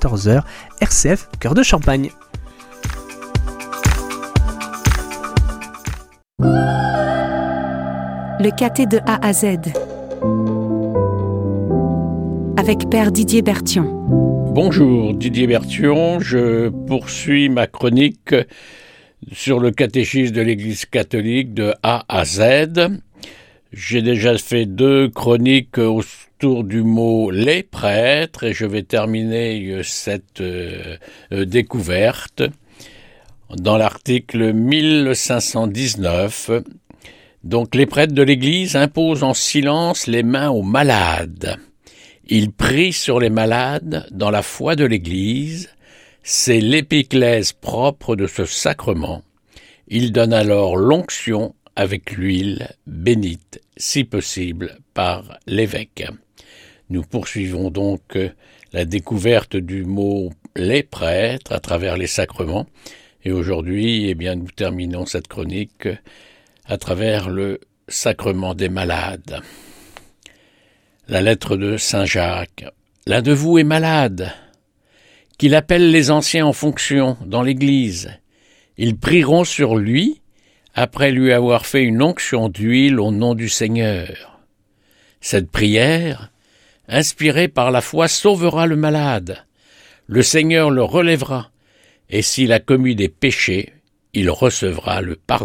14h, RCF Cœur de Champagne. Le caté de A à Z avec Père Didier Berthion. Bonjour, Didier Berthion, je poursuis ma chronique sur le catéchisme de l'Église catholique de A à Z. J'ai déjà fait 2 chroniques autour du mot « les prêtres » et je vais terminer cette découverte dans l'article 1519. Donc, les prêtres de l'Église imposent en silence les mains aux malades. Ils prient sur les malades dans la foi de l'Église. C'est l'épiclèse propre de ce sacrement. Ils donnent alors l'onction avec l'huile bénite, si possible, par l'évêque. Nous poursuivons donc la découverte du mot « les prêtres » à travers les sacrements. Et aujourd'hui, nous terminons cette chronique à travers le sacrement des malades. La lettre de Saint Jacques. « L'un de vous est malade, qu'il appelle les anciens en fonction dans l'Église. Ils prieront sur lui, après lui avoir fait une onction d'huile au nom du Seigneur. Cette prière, inspirée par la foi, sauvera le malade. Le Seigneur le relèvera, et s'il a commis des péchés, il recevra le pardon. »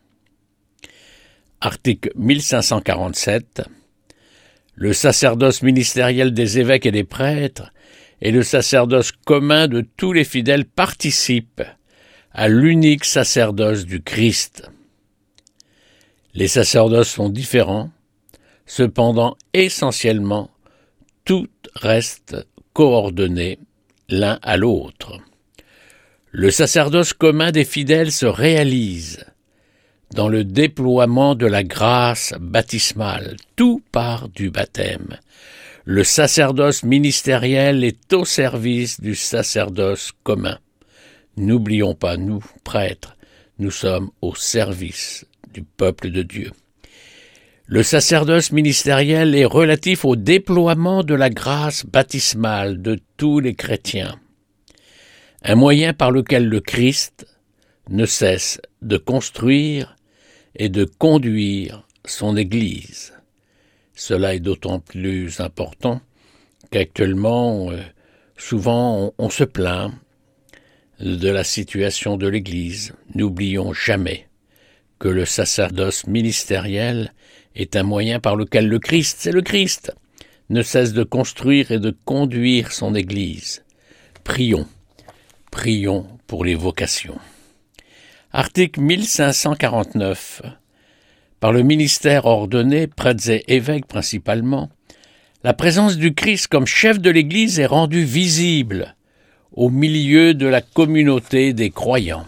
Article 1547. Le sacerdoce ministériel des évêques et des prêtres et le sacerdoce commun de tous les fidèles participent à l'unique sacerdoce du Christ. Les sacerdoces sont différents, cependant essentiellement, tout reste coordonné l'un à l'autre. Le sacerdoce commun des fidèles se réalise dans le déploiement de la grâce baptismale. Tout part du baptême. Le sacerdoce ministériel est au service du sacerdoce commun. N'oublions pas, nous, prêtres, nous sommes au service du peuple de Dieu. Le sacerdoce ministériel est relatif au déploiement de la grâce baptismale de tous les chrétiens. Un moyen par lequel le Christ ne cesse de construire et de conduire son Église. Cela est d'autant plus important qu'actuellement, souvent, on se plaint de la situation de l'Église. N'oublions jamais que le sacerdoce ministériel est un moyen par lequel le Christ, c'est le Christ, ne cesse de construire et de conduire son Église. Prions pour les vocations. Article 1549. Par le ministère ordonné, prêtres et évêques principalement, la présence du Christ comme chef de l'Église est rendue visible au milieu de la communauté des croyants.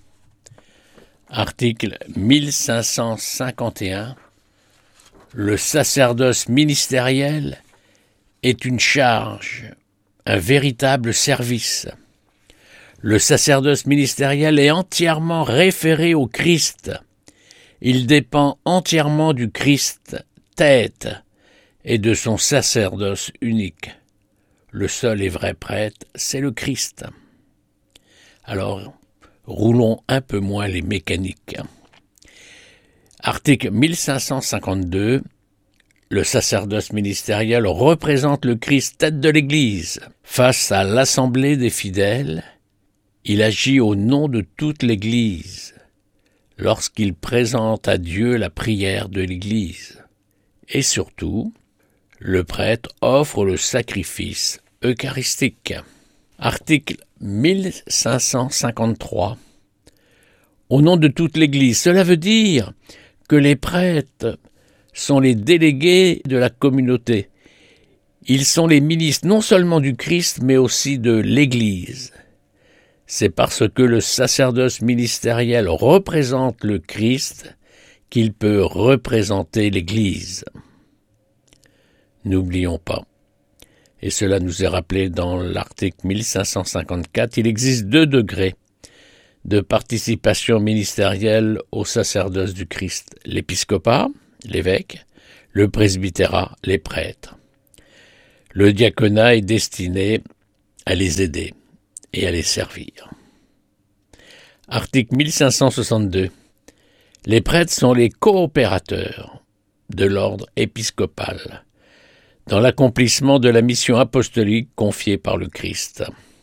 Article 1551. Le sacerdoce ministériel est une charge, un véritable service. Le sacerdoce ministériel est entièrement référé au Christ. Il dépend entièrement du Christ, tête, et de son sacerdoce unique. Le seul et vrai prêtre, c'est le Christ. Alors, roulons un peu moins les mécaniques. Article 1552. Le sacerdoce ministériel représente le Christ, tête de l'Église. Face à l'assemblée des fidèles, il agit au nom de toute l'Église, lorsqu'il présente à Dieu la prière de l'Église. Et surtout, le prêtre offre le sacrifice eucharistique. Article 1553. Au nom de toute l'Église, cela veut dire que les prêtres sont les délégués de la communauté. Ils sont les ministres non seulement du Christ, mais aussi de l'Église. C'est parce que le sacerdoce ministériel représente le Christ qu'il peut représenter l'Église. N'oublions pas, et cela nous est rappelé dans l'article 1554, il existe 2 degrés de participation ministérielle au sacerdoce du Christ. L'épiscopat, l'évêque, le presbytérat, les prêtres. Le diaconat est destiné à les aider et à les servir. Article 1562. Les prêtres sont les coopérateurs de l'ordre épiscopal dans l'accomplissement de la mission apostolique confiée par le Christ.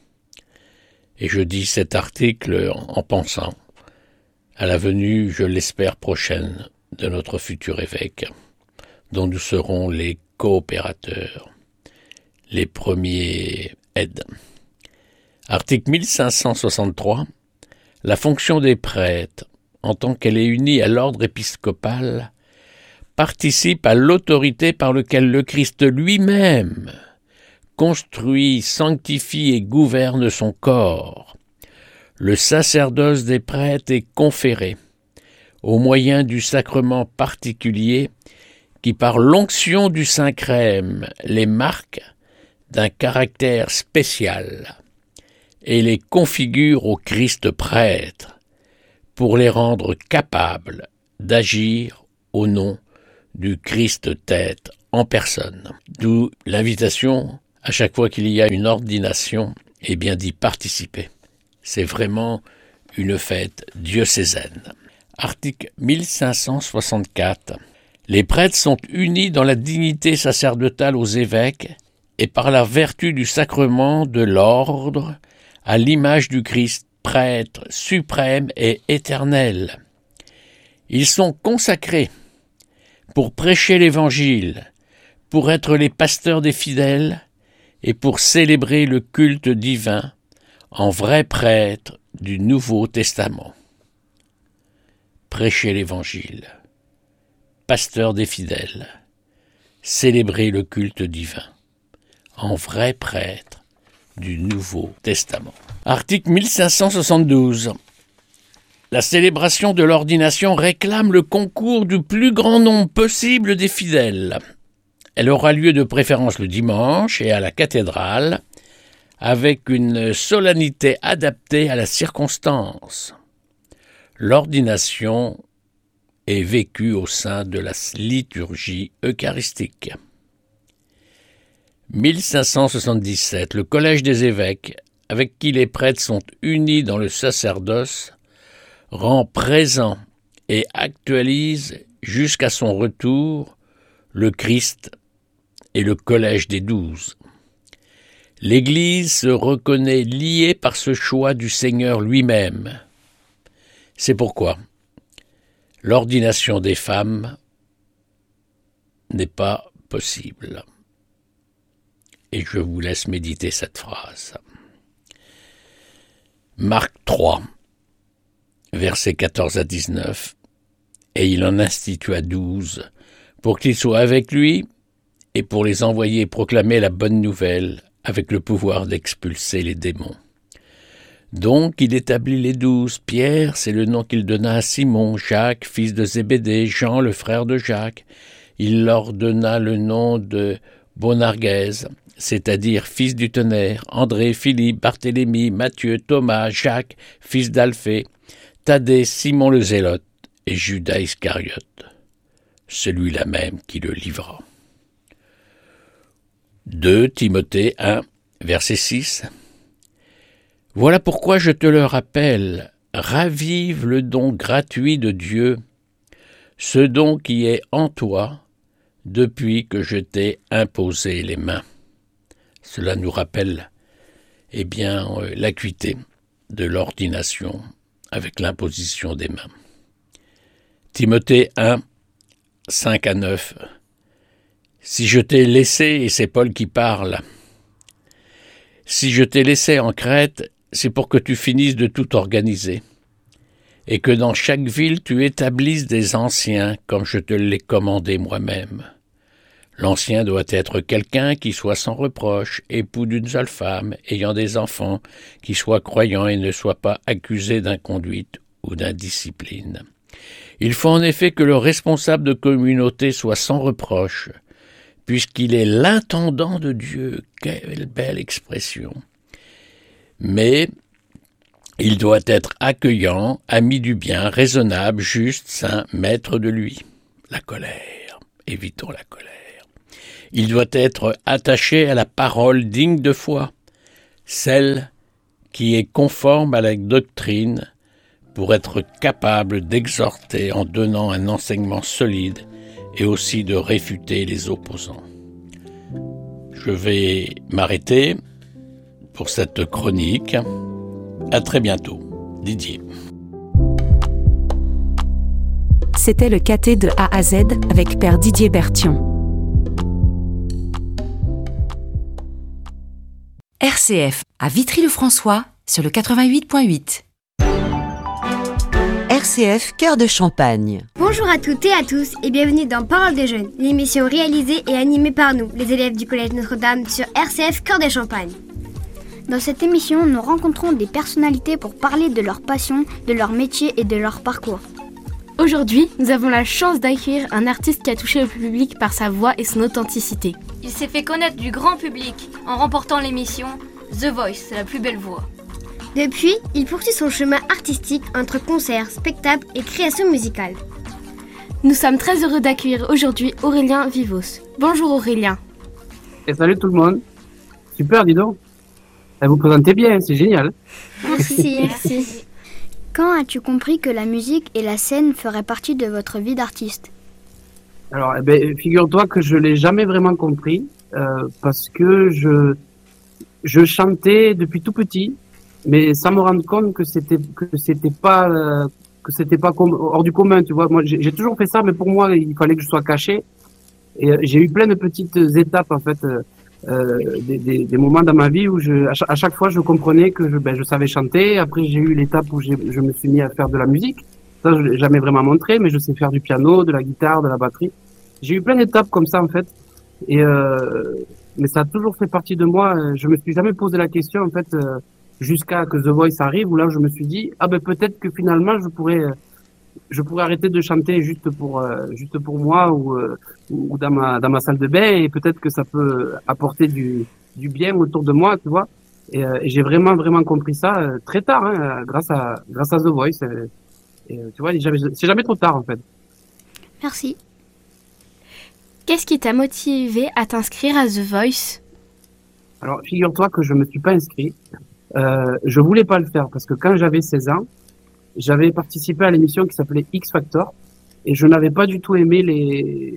Et je dis cet article en pensant à la venue, je l'espère, prochaine de notre futur évêque, dont nous serons les coopérateurs, les premiers aides. Article 1563. La fonction des prêtres, en tant qu'elle est unie à l'ordre épiscopal, participe à l'autorité par laquelle le Christ lui-même construit, sanctifie et gouverne son corps. Le sacerdoce des prêtres est conféré au moyen du sacrement particulier qui, par l'onction du Saint-Crème, les marque d'un caractère spécial et les configure au Christ prêtre pour les rendre capables d'agir au nom du Christ tête en personne. D'où l'invitation, à chaque fois qu'il y a une ordination, d'y participer. C'est vraiment une fête diocésaine. Article 1564. Les prêtres sont unis dans la dignité sacerdotale aux évêques et par la vertu du sacrement de l'ordre à l'image du Christ prêtre suprême et éternel. Ils sont consacrés pour prêcher l'Évangile, pour être les pasteurs des fidèles et pour célébrer le culte divin en vrais prêtres du Nouveau Testament. Prêcher l'Évangile, pasteur des fidèles, célébrer le culte divin en vrais prêtres du Nouveau Testament. Article 1572. La célébration de l'ordination réclame le concours du plus grand nombre possible des fidèles. Elle aura lieu de préférence le dimanche et à la cathédrale, avec une solennité adaptée à la circonstance. L'ordination est vécue au sein de la liturgie eucharistique. 1577. Le collège des évêques, avec qui les prêtres sont unis dans le sacerdoce, rend présent et actualise jusqu'à son retour le Christ et le collège des 12. L'Église se reconnaît liée par ce choix du Seigneur lui-même. C'est pourquoi l'ordination des femmes n'est pas possible. Et je vous laisse méditer cette phrase. Marc 3, versets 14 à 19. Et il en institua 12, pour qu'ils soient avec lui et pour les envoyer proclamer la bonne nouvelle avec le pouvoir d'expulser les démons. Donc il établit les 12. Pierre, c'est le nom qu'il donna à Simon, Jacques, fils de Zébédée, Jean, le frère de Jacques. Il leur donna le nom de Boanerges, c'est-à-dire fils du tonnerre, André, Philippe, Barthélemy, Matthieu, Thomas, Jacques, fils d'Alphée, Thaddée, Simon le Zélote et Judas Iscariote, celui-là même qui le livra. 2 Timothée 1, verset 6. Voilà pourquoi je te le rappelle, ravive le don gratuit de Dieu, ce don qui est en toi depuis que je t'ai imposé les mains. Cela nous rappelle, l'acuité de l'ordination avec l'imposition des mains. Timothée 1, 5 à 9. Si je t'ai laissé, et c'est Paul qui parle, si je t'ai laissé en Crète, c'est pour que tu finisses de tout organiser, et que dans chaque ville tu établisses des anciens, comme je te l'ai commandé moi-même. L'ancien doit être quelqu'un qui soit sans reproche, époux d'une seule femme, ayant des enfants, qui soit croyant et ne soit pas accusé d'inconduite ou d'indiscipline. Il faut en effet que le responsable de communauté soit sans reproche, puisqu'il est l'intendant de Dieu. Quelle belle expression! Mais il doit être accueillant, ami du bien, raisonnable, juste, saint, maître de lui. La colère, évitons la colère. Il doit être attaché à la parole digne de foi, celle qui est conforme à la doctrine pour être capable d'exhorter en donnant un enseignement solide et aussi de réfuter les opposants. Je vais m'arrêter pour cette chronique. À très bientôt. Didier. C'était le KT de A à Z avec Père Didier Berthion. RCF à Vitry-le-François sur le 88.8. RCF Cœur de Champagne. Bonjour à toutes et à tous et bienvenue dans Parole des Jeunes, l'émission réalisée et animée par nous, les élèves du Collège Notre-Dame sur RCF Cœur de Champagne. Dans cette émission, nous rencontrons des personnalités pour parler de leur passion, de leur métier et de leur parcours. Aujourd'hui, nous avons la chance d'accueillir un artiste qui a touché le public par sa voix et son authenticité. Il s'est fait connaître du grand public en remportant l'émission The Voice, la plus belle voix. Depuis, il poursuit son chemin artistique entre concerts, spectacles et créations musicales. Nous sommes très heureux d'accueillir aujourd'hui Aurélien Vivos. Bonjour Aurélien. Et salut tout le monde. Super, dis donc. Vous présentez bien, c'est génial. Merci. Quand as-tu compris que la musique et la scène feraient partie de votre vie d'artiste ? Alors, figure-toi que je l'ai jamais vraiment compris parce que je chantais depuis tout petit, mais sans me rendre compte que c'était pas hors du commun, tu vois. Moi, j'ai toujours fait ça, mais pour moi, il fallait que je sois caché. Et j'ai eu plein de petites étapes en fait. Des moments dans ma vie où à chaque fois je comprenais que je savais chanter. Après j'ai eu l'étape où je me suis mis à faire de la musique. Ça je l'ai jamais vraiment montré, mais je sais faire du piano, de la guitare, de la batterie. J'ai eu plein d'étapes comme ça en fait. Mais ça a toujours fait partie de moi. Je me suis jamais posé la question en fait jusqu'à que The Voice arrive où là je me suis dit peut-être que finalement je pourrais arrêter de chanter juste pour moi ou dans ma salle de bain et peut-être que ça peut apporter du bien autour de moi, tu vois. Et j'ai vraiment compris ça très tard, grâce à The Voice. Et tu vois, c'est jamais trop tard en fait. Merci. Qu'est-ce qui t'a motivé à t'inscrire à The Voice ? Alors, figure-toi que je me suis pas inscrit. Je voulais pas le faire parce que quand j'avais 16 ans, j'avais participé à l'émission qui s'appelait X Factor et je n'avais pas du tout aimé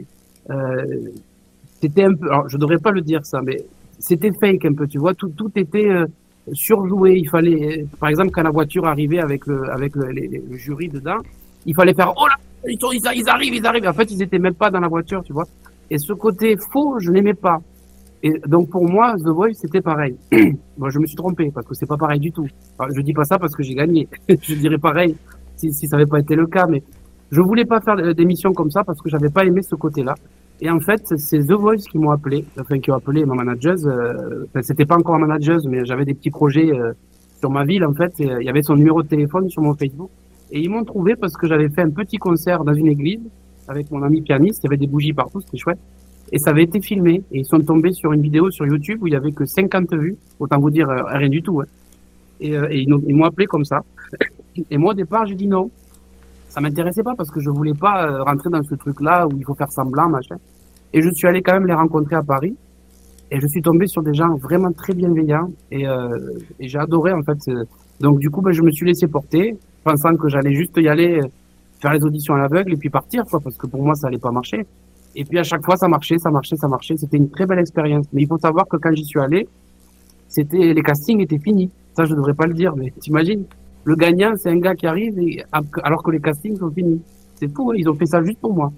c'était un peu, alors je devrais pas le dire ça, mais c'était fake un peu, tu vois, tout était surjoué. Il fallait, par exemple, quand la voiture arrivait avec le jury dedans, il fallait faire oh là, ils arrivent. En fait, ils étaient même pas dans la voiture, tu vois. Et ce côté faux, je n'aimais pas. Et donc pour moi, The Voice, c'était pareil. Moi, je me suis trompé parce que c'est pas pareil du tout. Alors, je dis pas ça parce que j'ai gagné. Je dirais pareil si ça avait pas été le cas. Mais je voulais pas faire d'émission comme ça parce que j'avais pas aimé ce côté-là. Et en fait, c'est The Voice qui m'ont appelé, qui ont appelé ma manageuse. C'était pas encore ma manageuse, mais j'avais des petits projets sur ma ville en fait. Et, il y avait son numéro de téléphone sur mon Facebook. Et ils m'ont trouvé parce que j'avais fait un petit concert dans une église avec mon ami pianiste. Il y avait des bougies partout, c'était chouette. Et ça avait été filmé. Et ils sont tombés sur une vidéo sur YouTube où il y avait que 50 vues. Autant vous dire, rien du tout. Et ils m'ont appelé comme ça. Et moi, au départ, j'ai dit non. Ça m'intéressait pas parce que je voulais pas rentrer dans ce truc-là où il faut faire semblant, machin. Et je suis allé quand même les rencontrer à Paris. Et je suis tombé sur des gens vraiment très bienveillants. Et j'ai adoré, en fait. Donc, du coup, je me suis laissé porter, pensant que j'allais juste y aller, faire les auditions à l'aveugle et puis partir, quoi, parce que pour moi, ça allait pas marcher. Et puis à chaque fois, ça marchait. C'était une très belle expérience. Mais il faut savoir que quand j'y suis allé, les castings étaient finis. Ça, je devrais pas le dire, mais t'imagines, le gagnant, c'est un gars qui arrive alors que les castings sont finis. C'est fou, ils ont fait ça juste pour moi.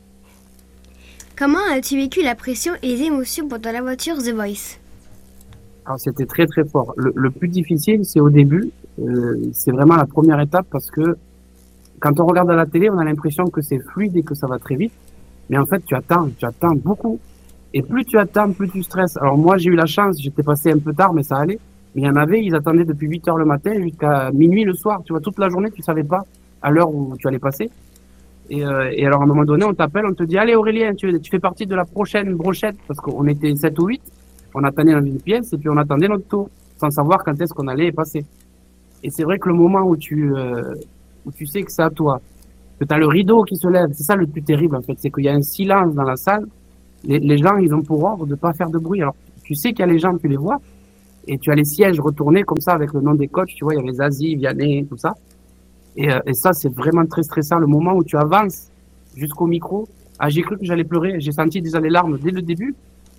Comment as-tu vécu la pression et les émotions pendant la voiture The Voice ? Alors c'était très très fort. Le plus difficile, c'est au début. C'est vraiment la première étape parce que quand on regarde à la télé, on a l'impression que c'est fluide et que ça va très vite. Mais en fait, tu attends beaucoup. Et plus tu attends, plus tu stresses. Alors moi, j'ai eu la chance, j'étais passé un peu tard, mais ça allait. Mais il y en avait, ils attendaient depuis 8 heures le matin jusqu'à minuit le soir. Tu vois, toute la journée, tu savais pas à l'heure où tu allais passer. Et alors, à un moment donné, on t'appelle, on te dit, allez Aurélien, tu fais partie de la prochaine brochette. Parce qu'on était 7 ou 8. On attendait dans une pièce et puis on attendait notre tour. Sans savoir quand est-ce qu'on allait passer. Et c'est vrai que le moment où tu sais que c'est à toi, que t'as le rideau qui se lève, c'est ça le plus terrible en fait, c'est qu'il y a un silence dans la salle. Les gens, ils ont pour ordre de pas faire de bruit. Alors, tu sais qu'il y a les gens, tu les vois, et tu as les sièges retournés comme ça avec le nom des coachs, tu vois, il y avait Zazie, Vianney, tout ça. Et ça, c'est vraiment très stressant, le moment où tu avances jusqu'au micro. Ah, j'ai cru que j'allais pleurer, j'ai senti déjà les larmes dès le début.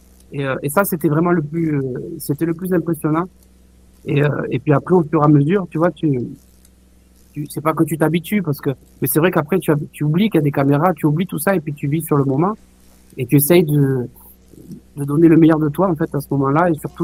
Et ça, c'était vraiment c'était le plus impressionnant. Et puis après, au fur et à mesure, tu vois, c'est pas que tu t'habitues mais c'est vrai qu'après, tu oublies qu'il y a des caméras, tu oublies tout ça et puis tu vis sur le moment et tu essayes de donner le meilleur de toi, en fait, à ce moment-là et surtout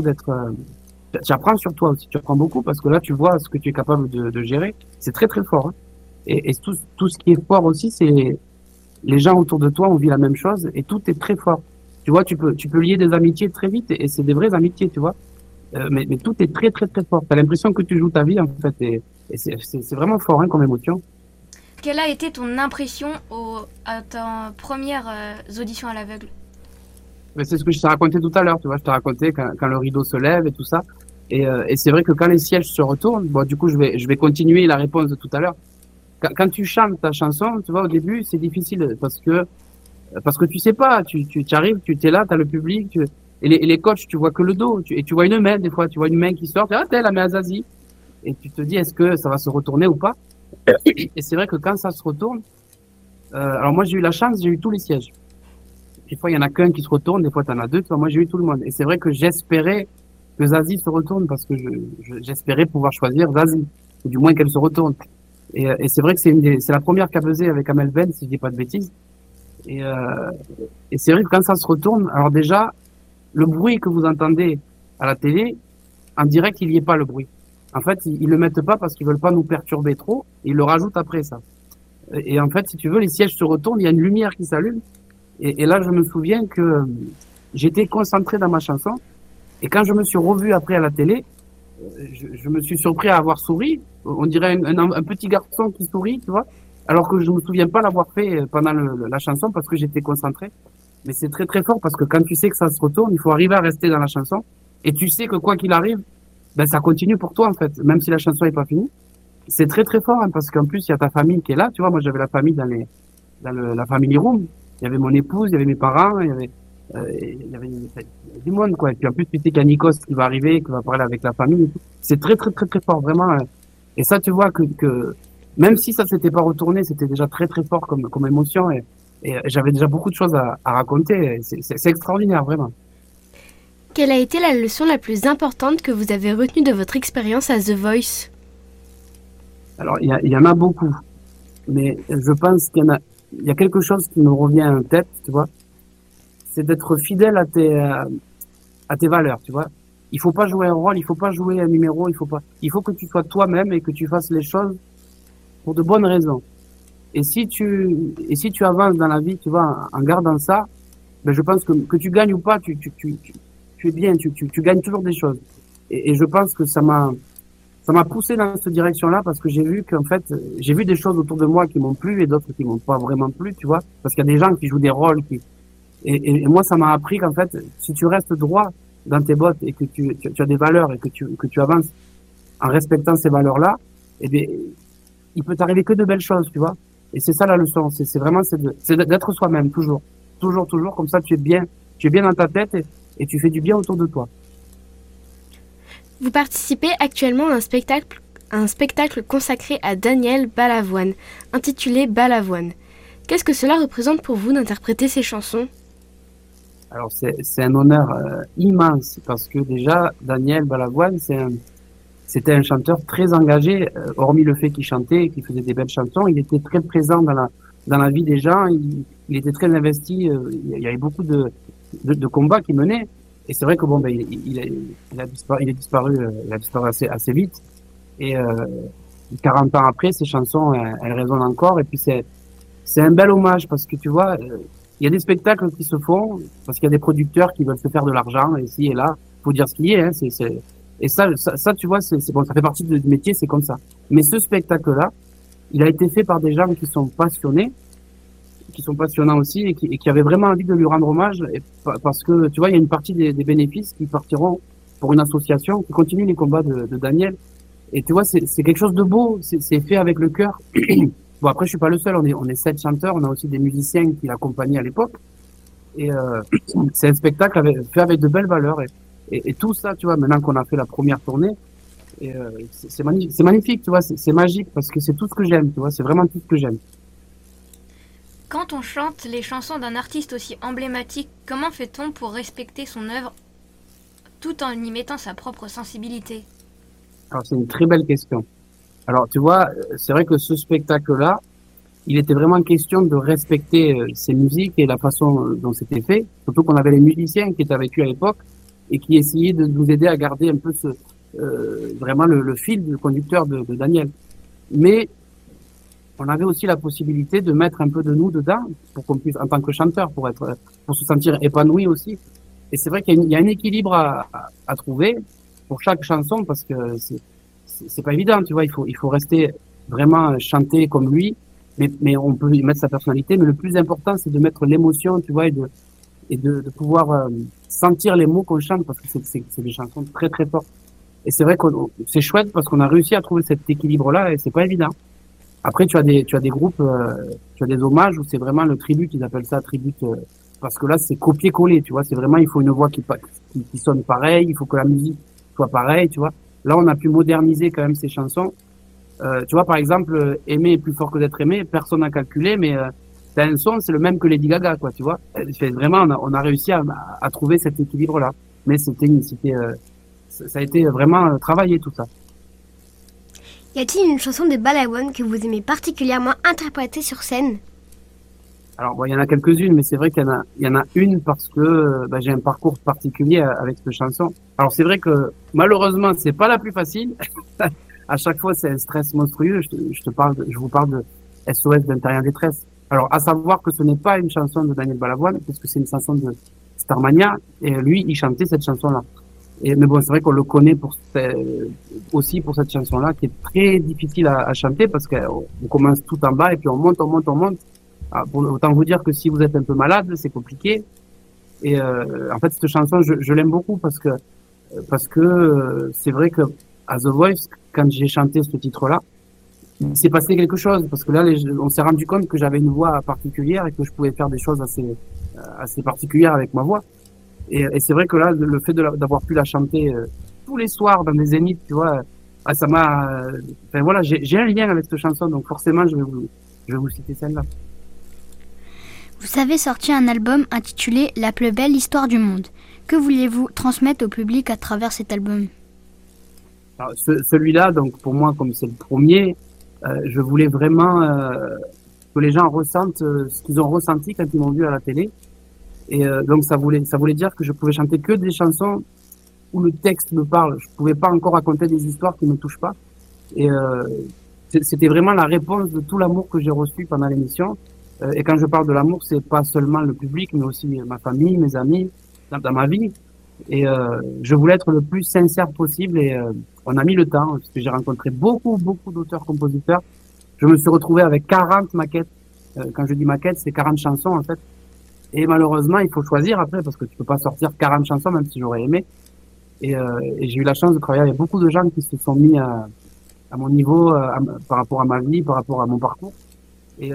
tu apprends sur toi aussi, tu apprends beaucoup parce que là, tu vois ce que tu es capable de gérer. C'est très, très fort, hein. Et tout ce qui est fort aussi, c'est les gens autour de toi, on vit la même chose et tout est très fort. Tu vois, tu peux lier des amitiés très vite et c'est des vraies amitiés, tu vois. Mais tout est très, très, très fort. T'as l'impression que tu joues ta vie, en fait, et c'est vraiment fort, hein, comme émotion. Quelle a été ton impression à ta première audition à l'aveugle? C'est ce que je t'ai raconté tout à l'heure, tu vois. Je t'ai raconté quand le rideau se lève et tout ça. Et c'est vrai que quand les sièges se retournent, bon, du coup, je vais continuer la réponse de tout à l'heure. Quand tu chantes ta chanson, tu vois, au début, c'est difficile parce que tu sais pas, tu arrives, tu t'es là, t'as le public, et les coachs, tu vois que le dos, et tu vois une main, des fois, tu vois une main qui sort, t'es la main à Zazie. Et tu te dis, est-ce que ça va se retourner ou pas? Et c'est vrai que quand ça se retourne, alors moi, j'ai eu la chance, j'ai eu tous les sièges. Des fois, il y en a qu'un qui se retourne, des fois, t'en as deux, tu vois, moi, j'ai eu tout le monde. Et c'est vrai que j'espérais que Zazie se retourne parce que j'espérais pouvoir choisir Zazie, ou du moins qu'elle se retourne. Et c'est vrai que c'est la première qu'a buzzé avec Amel Ben, si je dis pas de bêtises. Et c'est vrai que quand ça se retourne, alors déjà, le bruit que vous entendez à la télé, en direct, il n'y est pas le bruit. En fait, ils le mettent pas parce qu'ils veulent pas nous perturber trop, ils le rajoutent après ça. Et en fait, si tu veux, les sièges se retournent, il y a une lumière qui s'allume. Et là, je me souviens que j'étais concentré dans ma chanson. Et quand je me suis revu après à la télé, je me suis surpris à avoir souri. On dirait un petit garçon qui sourit, tu vois. Alors que je me souviens pas l'avoir fait pendant la chanson parce que j'étais concentré. Mais c'est très très fort parce que quand tu sais que ça se retourne, il faut arriver à rester dans la chanson. Et tu sais que quoi qu'il arrive, ben ça continue pour toi en fait, même si la chanson est pas finie. C'est très très fort, hein, parce qu'en plus il y a ta famille qui est là. Tu vois, moi j'avais la famille dans la family room. Il y avait mon épouse, il y avait mes parents, il y avait du monde quoi. Et puis en plus tu sais qu'il y a Nikos qui va arriver, qui va parler avec la famille. Et tout. C'est très très très très fort vraiment. Et ça tu vois que même si ça s'était pas retourné, c'était déjà très très fort comme émotion et j'avais déjà beaucoup de choses à raconter. C'est extraordinaire vraiment. Quelle a été la leçon la plus importante que vous avez retenue de votre expérience à The Voice? Alors il y en a beaucoup, mais je pense qu'il y a quelque chose qui me revient en tête, tu vois. C'est d'être fidèle à tes valeurs, tu vois. Il faut pas jouer un rôle, il faut pas jouer un numéro, il faut que tu sois toi-même et que tu fasses les choses pour de bonnes raisons. Et si tu avances dans la vie, tu vois, en gardant ça, ben je pense que tu gagnes ou pas, tu es bien, tu gagnes toujours des choses. Et je pense que ça m'a poussé dans cette direction-là parce que j'ai vu des choses autour de moi qui m'ont plu et d'autres qui m'ont pas vraiment plu, tu vois. Parce qu'il y a des gens qui jouent des rôles et moi, ça m'a appris qu'en fait, si tu restes droit dans tes bottes et que tu as des valeurs et que tu avances en respectant ces valeurs-là, eh bien, il peut t'arriver que de belles choses, tu vois. Et c'est ça la leçon. C'est vraiment, c'est d'être soi-même, toujours. Toujours, toujours. Comme ça, tu es bien dans ta tête et tu fais du bien autour de toi. Vous participez actuellement à un spectacle consacré à Daniel Balavoine, intitulé Balavoine. Qu'est-ce que cela représente pour vous d'interpréter ces chansons? Alors c'est un honneur immense parce que déjà Daniel Balavoine c'était un chanteur très engagé, hormis le fait qu'il chantait et qu'il faisait des belles chansons, il était très présent dans la vie des gens, il était très investi, il y avait beaucoup de combats qu'il menait. Et c'est vrai que bon, ben, il est disparu assez vite. Et 40 ans après, ces chansons, elles résonnent encore. Et puis c'est un bel hommage parce que tu vois, il y a des spectacles qui se font parce qu'il y a des producteurs qui veulent se faire de l'argent ici et là. Faut dire ce qui est. Hein, et ça, tu vois, c'est bon, ça fait partie du métier, c'est comme ça. Mais ce spectacle-là, il a été fait par des gens qui sont passionnés, qui sont passionnants aussi et qui avaient vraiment envie de lui rendre hommage parce que tu vois, il y a une partie des bénéfices qui partiront pour une association qui continue les combats de Daniel. Et tu vois, c'est quelque chose de beau, c'est fait avec le cœur. Bon, après, je suis pas le seul, on est 7 chanteurs, on a aussi des musiciens qui l'accompagnaient à l'époque. Et c'est un spectacle fait avec de belles valeurs. Et tout ça, tu vois, maintenant qu'on a fait la première tournée, c'est magnifique, tu vois, c'est magique parce que c'est tout ce que j'aime, tu vois, c'est vraiment tout ce que j'aime. Quand on chante les chansons d'un artiste aussi emblématique, comment fait-on pour respecter son œuvre tout en y mettant sa propre sensibilité? Alors, c'est une très belle question. Alors, tu vois, c'est vrai que ce spectacle-là, il était vraiment question de respecter ces musiques et la façon dont c'était fait. Surtout qu'on avait les musiciens qui étaient avec lui à l'époque et qui essayaient de nous aider à garder un peu vraiment le fil du conducteur de Daniel. Mais on avait aussi la possibilité de mettre un peu de nous dedans pour qu'on puisse, en tant que chanteur, pour se sentir épanoui aussi. Et c'est vrai qu'il y a un équilibre à trouver pour chaque chanson parce que c'est pas évident, tu vois. Il faut rester vraiment chanter comme lui, mais on peut y mettre sa personnalité. Mais le plus important, c'est de mettre l'émotion, tu vois, et de pouvoir sentir les mots qu'on chante parce que c'est des chansons très très fortes. Et c'est vrai que c'est chouette parce qu'on a réussi à trouver cet équilibre-là et c'est pas évident. Après, tu as des groupes, tu as des hommages où c'est vraiment le tribut, ils appellent ça tribut, parce que là, c'est copier-coller, tu vois. C'est vraiment, il faut une voix qui sonne pareil, il faut que la musique soit pareille, tu vois. Là, on a pu moderniser quand même ces chansons. Tu vois, par exemple, aimer est plus fort que d'être aimé, personne n'a calculé, mais t'as un son, c'est le même que Lady Gaga, quoi, tu vois. Vraiment, on a réussi à trouver cet équilibre-là. Mais ça a été vraiment travaillé, tout ça. Y a-t-il une chanson de Balavoine que vous aimez particulièrement interpréter sur scène? Alors, bon, il y en a quelques-unes, mais c'est vrai qu'il y en a une parce que j'ai un parcours particulier avec cette chanson. Alors, c'est vrai que malheureusement, c'est pas la plus facile. À chaque fois, c'est un stress monstrueux. Je vous parle de SOS d'Intérieur Détresse. Alors, à savoir que ce n'est pas une chanson de Daniel Balavoine, parce que c'est une chanson de Starmania, et lui, il chantait cette chanson-là. Mais bon, c'est vrai qu'on le connaît aussi pour cette chanson-là, qui est très difficile à chanter, parce qu'on commence tout en bas, et puis on monte. Autant vous dire que si vous êtes un peu malade, c'est compliqué. Et en fait, cette chanson, je l'aime beaucoup, parce que c'est vrai que à The Voice, quand j'ai chanté ce titre-là, il s'est passé quelque chose, parce que là, on s'est rendu compte que j'avais une voix particulière et que je pouvais faire des choses assez particulières avec ma voix. Et c'est vrai que là, le fait d'avoir pu la chanter tous les soirs dans des zéniths, tu vois, ça m'a. Enfin voilà, j'ai un lien avec cette chanson, donc forcément, je vais vous citer celle-là. Vous avez sorti un album intitulé La plus belle histoire du monde. Que vouliez-vous transmettre au public à travers cet album? Alors, celui-là, donc pour moi, comme c'est le premier, je voulais vraiment que les gens ressentent ce qu'ils ont ressenti quand ils m'ont vu à la télé. Et donc ça voulait dire que je pouvais chanter que des chansons où le texte me parle. Je pouvais pas encore raconter des histoires qui me touchent pas. Et c'était vraiment la réponse de tout l'amour que j'ai reçu pendant l'émission. Et quand je parle de l'amour, c'est pas seulement le public, mais aussi ma famille, mes amis, dans ma vie. Et je voulais être le plus sincère possible. Et on a mis le temps, parce que j'ai rencontré beaucoup d'auteurs-compositeurs. Je me suis retrouvé avec 40 maquettes. Quand je dis maquettes, c'est 40 chansons en fait. Et malheureusement, il faut choisir après, parce que tu peux pas sortir 40 chansons, même si j'aurais aimé. Et j'ai eu la chance de travailler avec beaucoup de gens qui se sont mis à mon niveau, par rapport à ma vie, par rapport à mon parcours. Et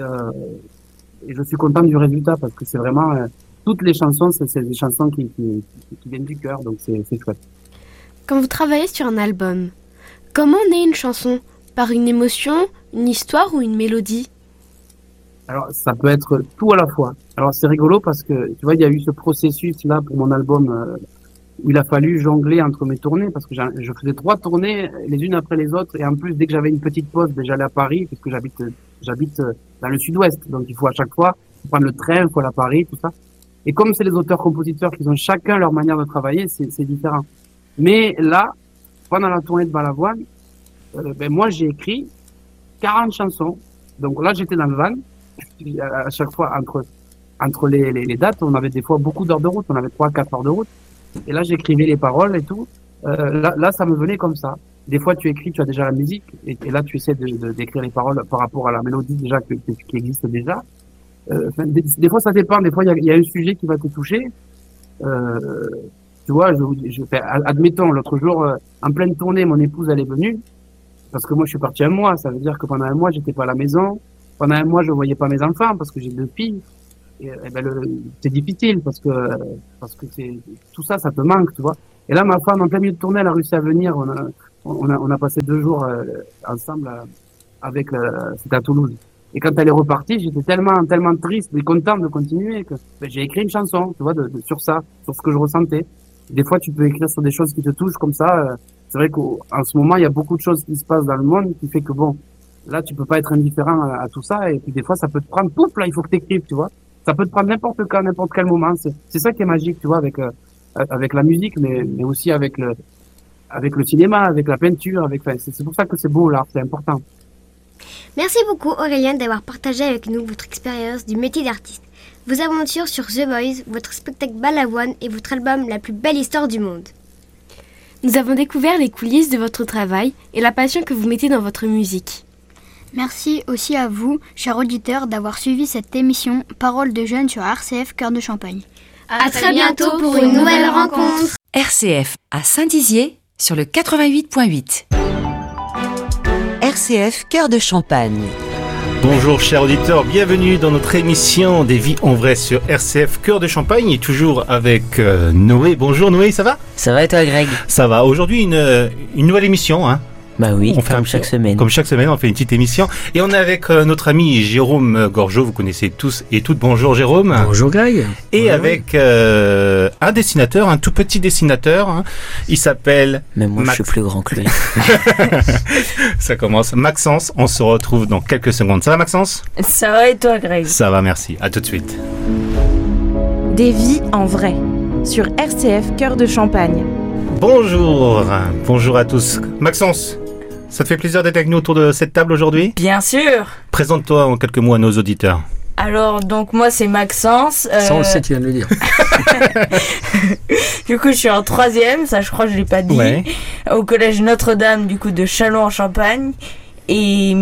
je suis content du résultat, parce que c'est vraiment toutes les chansons, c'est des chansons qui viennent du cœur, donc c'est chouette. Quand vous travaillez sur un album, comment naît une chanson? Par une émotion, une histoire ou une mélodie? Alors, ça peut être tout à la fois. Alors, c'est rigolo parce que, tu vois, il y a eu ce processus-là pour mon album où il a fallu jongler entre mes tournées, parce que je faisais 3 tournées les unes après les autres, et en plus, dès que j'avais une petite pause, j'allais à Paris, puisque j'habite dans le sud-ouest, donc il faut à chaque fois prendre le train, il faut aller à Paris, tout ça. Et comme c'est les auteurs-compositeurs qui ont chacun leur manière de travailler, c'est différent. Mais là, pendant la tournée de Balavoine, moi, j'ai écrit 40 chansons. Donc là, j'étais dans le van. À chaque fois, entre les dates, on avait des fois beaucoup d'heures de route. On avait 3-4 heures de route. Et là, j'écrivais les paroles et tout. Là, ça me venait comme ça. Des fois, tu écris, tu as déjà la musique. Et là, tu essaies d'écrire les paroles par rapport à la mélodie déjà qui existe déjà. Des fois, ça dépend. Des fois, il y a un sujet qui va te toucher. Tu vois, admettons, l'autre jour, en pleine tournée, mon épouse, elle est venue. Parce que moi, je suis parti un mois. Ça veut dire que pendant un mois, j'étais pas à la maison. Pendant un mois, je voyais pas mes enfants parce que j'ai 2 filles. Et c'est difficile parce que tout ça te manque, tu vois. Et là, ma femme, en plein milieu de tournée, elle a réussi à venir. On a passé 2 jours ensemble c'était à Toulouse. Et quand elle est repartie, j'étais tellement triste et content de continuer que j'ai écrit une chanson, tu vois, sur ça, sur ce que je ressentais. Des fois, tu peux écrire sur des choses qui te touchent comme ça. C'est vrai qu'en ce moment, il y a beaucoup de choses qui se passent dans le monde qui fait que bon, là, tu peux pas être indifférent à tout ça. Et puis des fois, ça peut te prendre, pouf, là, il faut que t'écrives, tu vois. Ça peut te prendre n'importe quand, n'importe quel moment. C'est ça qui est magique, tu vois, avec la musique, mais aussi avec le cinéma, avec la peinture, c'est pour ça que c'est beau l'art, c'est important. Merci beaucoup Aurélien d'avoir partagé avec nous votre expérience du métier d'artiste, vos aventures sur The Voice, votre spectacle Balavoine et votre album La plus belle histoire du monde. Nous avons découvert les coulisses de votre travail et la passion que vous mettez dans votre musique. Merci aussi à vous, chers auditeurs, d'avoir suivi cette émission Paroles de jeunes sur RCF Cœur de Champagne. À très bientôt pour une nouvelle rencontre. RCF à Saint-Dizier sur le 88.8. RCF Cœur de Champagne. Bonjour chers auditeurs, bienvenue dans notre émission des vies en vrai sur RCF Cœur de Champagne et toujours avec Noé. Bonjour Noé, ça va ? Ça va et toi Greg ? Ça va, aujourd'hui une nouvelle émission hein. Bah oui, comme chaque semaine. Comme chaque semaine, on fait une petite émission. Et on est avec notre ami Jérôme Gorgeau, vous connaissez tous et toutes. Bonjour Jérôme. Bonjour Greg. Et bonjour. Avec un dessinateur, un tout petit dessinateur. Hein. Il s'appelle... Même moi je suis plus grand que lui. Ça commence. Maxence, on se retrouve dans quelques secondes. Ça va Maxence ? Ça va et toi Greg ? Ça va, merci. À tout de suite. Des vies en vrai sur RCF Cœur de Champagne. Bonjour. Bonjour à tous. Maxence, ça te fait plaisir d'être avec nous autour de cette table aujourd'hui ? Bien sûr. Présente-toi en quelques mots à nos auditeurs. Alors, donc moi c'est Maxence. Ça on le sait, tu viens de le dire. Du coup je suis en 3e, ça je crois que je l'ai pas dit. Ouais. Au collège Notre-Dame du coup de Châlons-en-Champagne. Et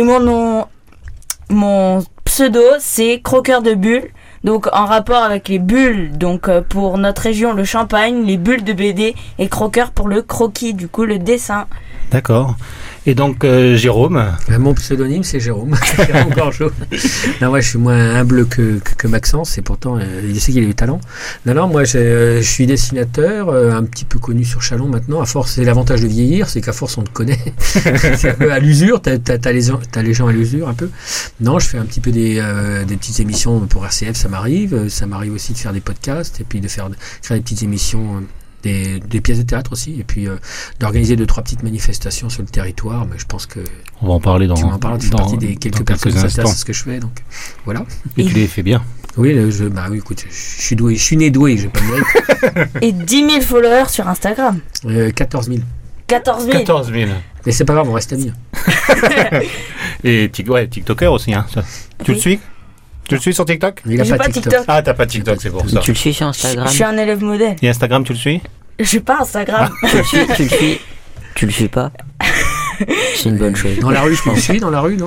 mon pseudo c'est Croqueur de bulles. Donc en rapport avec les bulles, donc pour notre région le Champagne, les bulles de BD et croqueur pour le croquis, du coup le dessin. D'accord. Et donc Jérôme ? Mon pseudonyme c'est Jérôme. Jérôme Gorgeau. Non, moi je suis moins humble que Maxence et pourtant il sait qu'il a du talent. Non, moi je suis dessinateur, un petit peu connu sur Châlons maintenant. À force, c'est l'avantage de vieillir, c'est qu'à force on te connaît. C'est un peu à l'usure, t'as les gens à l'usure un peu. Non, je fais un petit peu des petites émissions pour RCF, ça m'arrive. Ça m'arrive aussi de faire des podcasts et puis de créer des petites émissions. Des pièces de théâtre aussi, et puis d'organiser 2-3 petites manifestations sur le territoire, mais je pense que on va en parler dans tu fais partie des quelques personnes qui s'intéressent à ce que je fais, donc voilà. Et tu les fais bien. Oui, oui, écoute, je suis doué, je suis né doué, j'ai pas de mérite. Et 10 000 followers sur Instagram. 14 000. 14 000. 14 000. Mais c'est pas grave, on reste amis. Et TikToker aussi, hein. Tu le suis ? Tu le suis sur TikTok ? Il a pas TikTok. Ah, t'as pas TikTok, c'est pour ça. Tu le suis sur Instagram ? Je suis un élève modèle. Et Instagram, tu le suis ? J'ai pas Instagram. Tu le suis pas ? C'est une bonne chose. Dans la rue, je pense. Dans la rue, non.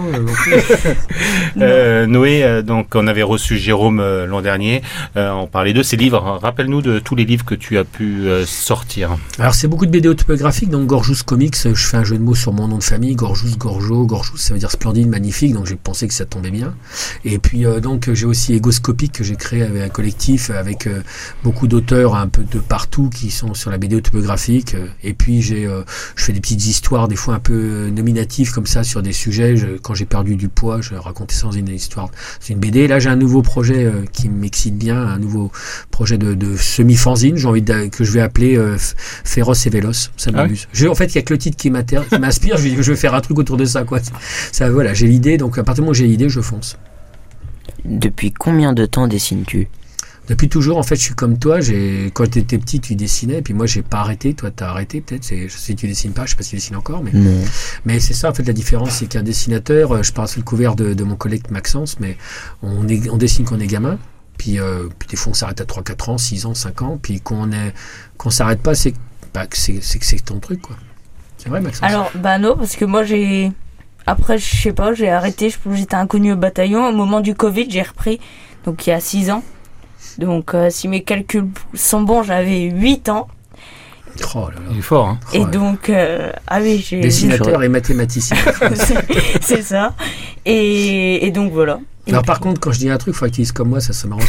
Noé, donc on avait reçu Jérôme l'an dernier. On parlait de ses livres. Rappelle-nous de tous les livres que tu as pu sortir. Alors c'est beaucoup de BD autobiographiques. Donc Gorgeous Comics, je fais un jeu de mots sur mon nom de famille. Gorgeous, ça veut dire splendide, magnifique. Donc j'ai pensé que ça tombait bien. Et puis donc j'ai aussi Egoscopique que j'ai créé avec un collectif avec beaucoup d'auteurs un peu de partout qui sont sur la BD autobiographique. Et puis je fais des petites histoires des fois un peu nominatif comme ça sur des sujets. Quand j'ai perdu du poids, je racontais ça dans une histoire. C'est une BD. Là, j'ai un nouveau projet qui m'excite bien, un nouveau projet de semi-fanzine. J'ai envie que je vais appeler Féroce et Véloce. Ça m'amuse. En fait, il y a que le titre qui m'inspire. Je vais faire un truc autour de ça, quoi. Ça, voilà, j'ai l'idée. Donc, à partir du moment où j'ai l'idée, je fonce. Depuis combien de temps dessines-tu ? Depuis toujours, en fait, je suis comme toi. Quand tu étais petit, tu dessinais, et puis moi, j'ai pas arrêté. Toi, t'as arrêté, peut-être. Je sais que tu dessines pas, je sais pas si tu dessines encore, mais. Non. Mais c'est ça, en fait, la différence, c'est qu'un dessinateur, je parle sous le couvert de mon collègue Maxence, mais on dessine quand on est gamin, puis des fois, on s'arrête à 3-4 ans, 6 ans, 5 ans, puis qu'on s'arrête pas, c'est que c'est ton truc, quoi. C'est vrai, Maxence? Alors, non, parce que moi, après, je sais pas, j'ai arrêté, j'étais inconnu au bataillon. Au moment du Covid, j'ai repris, donc il y a 6 ans. Donc, si mes calculs sont bons, j'avais 8 ans. Oh là là. Il est fort, hein. Et donc, oui, dessinateur et mathématicien. c'est ça. Et donc, voilà. Alors par contre, quand je dis un truc, il faut que tu dises comme moi, ça me rend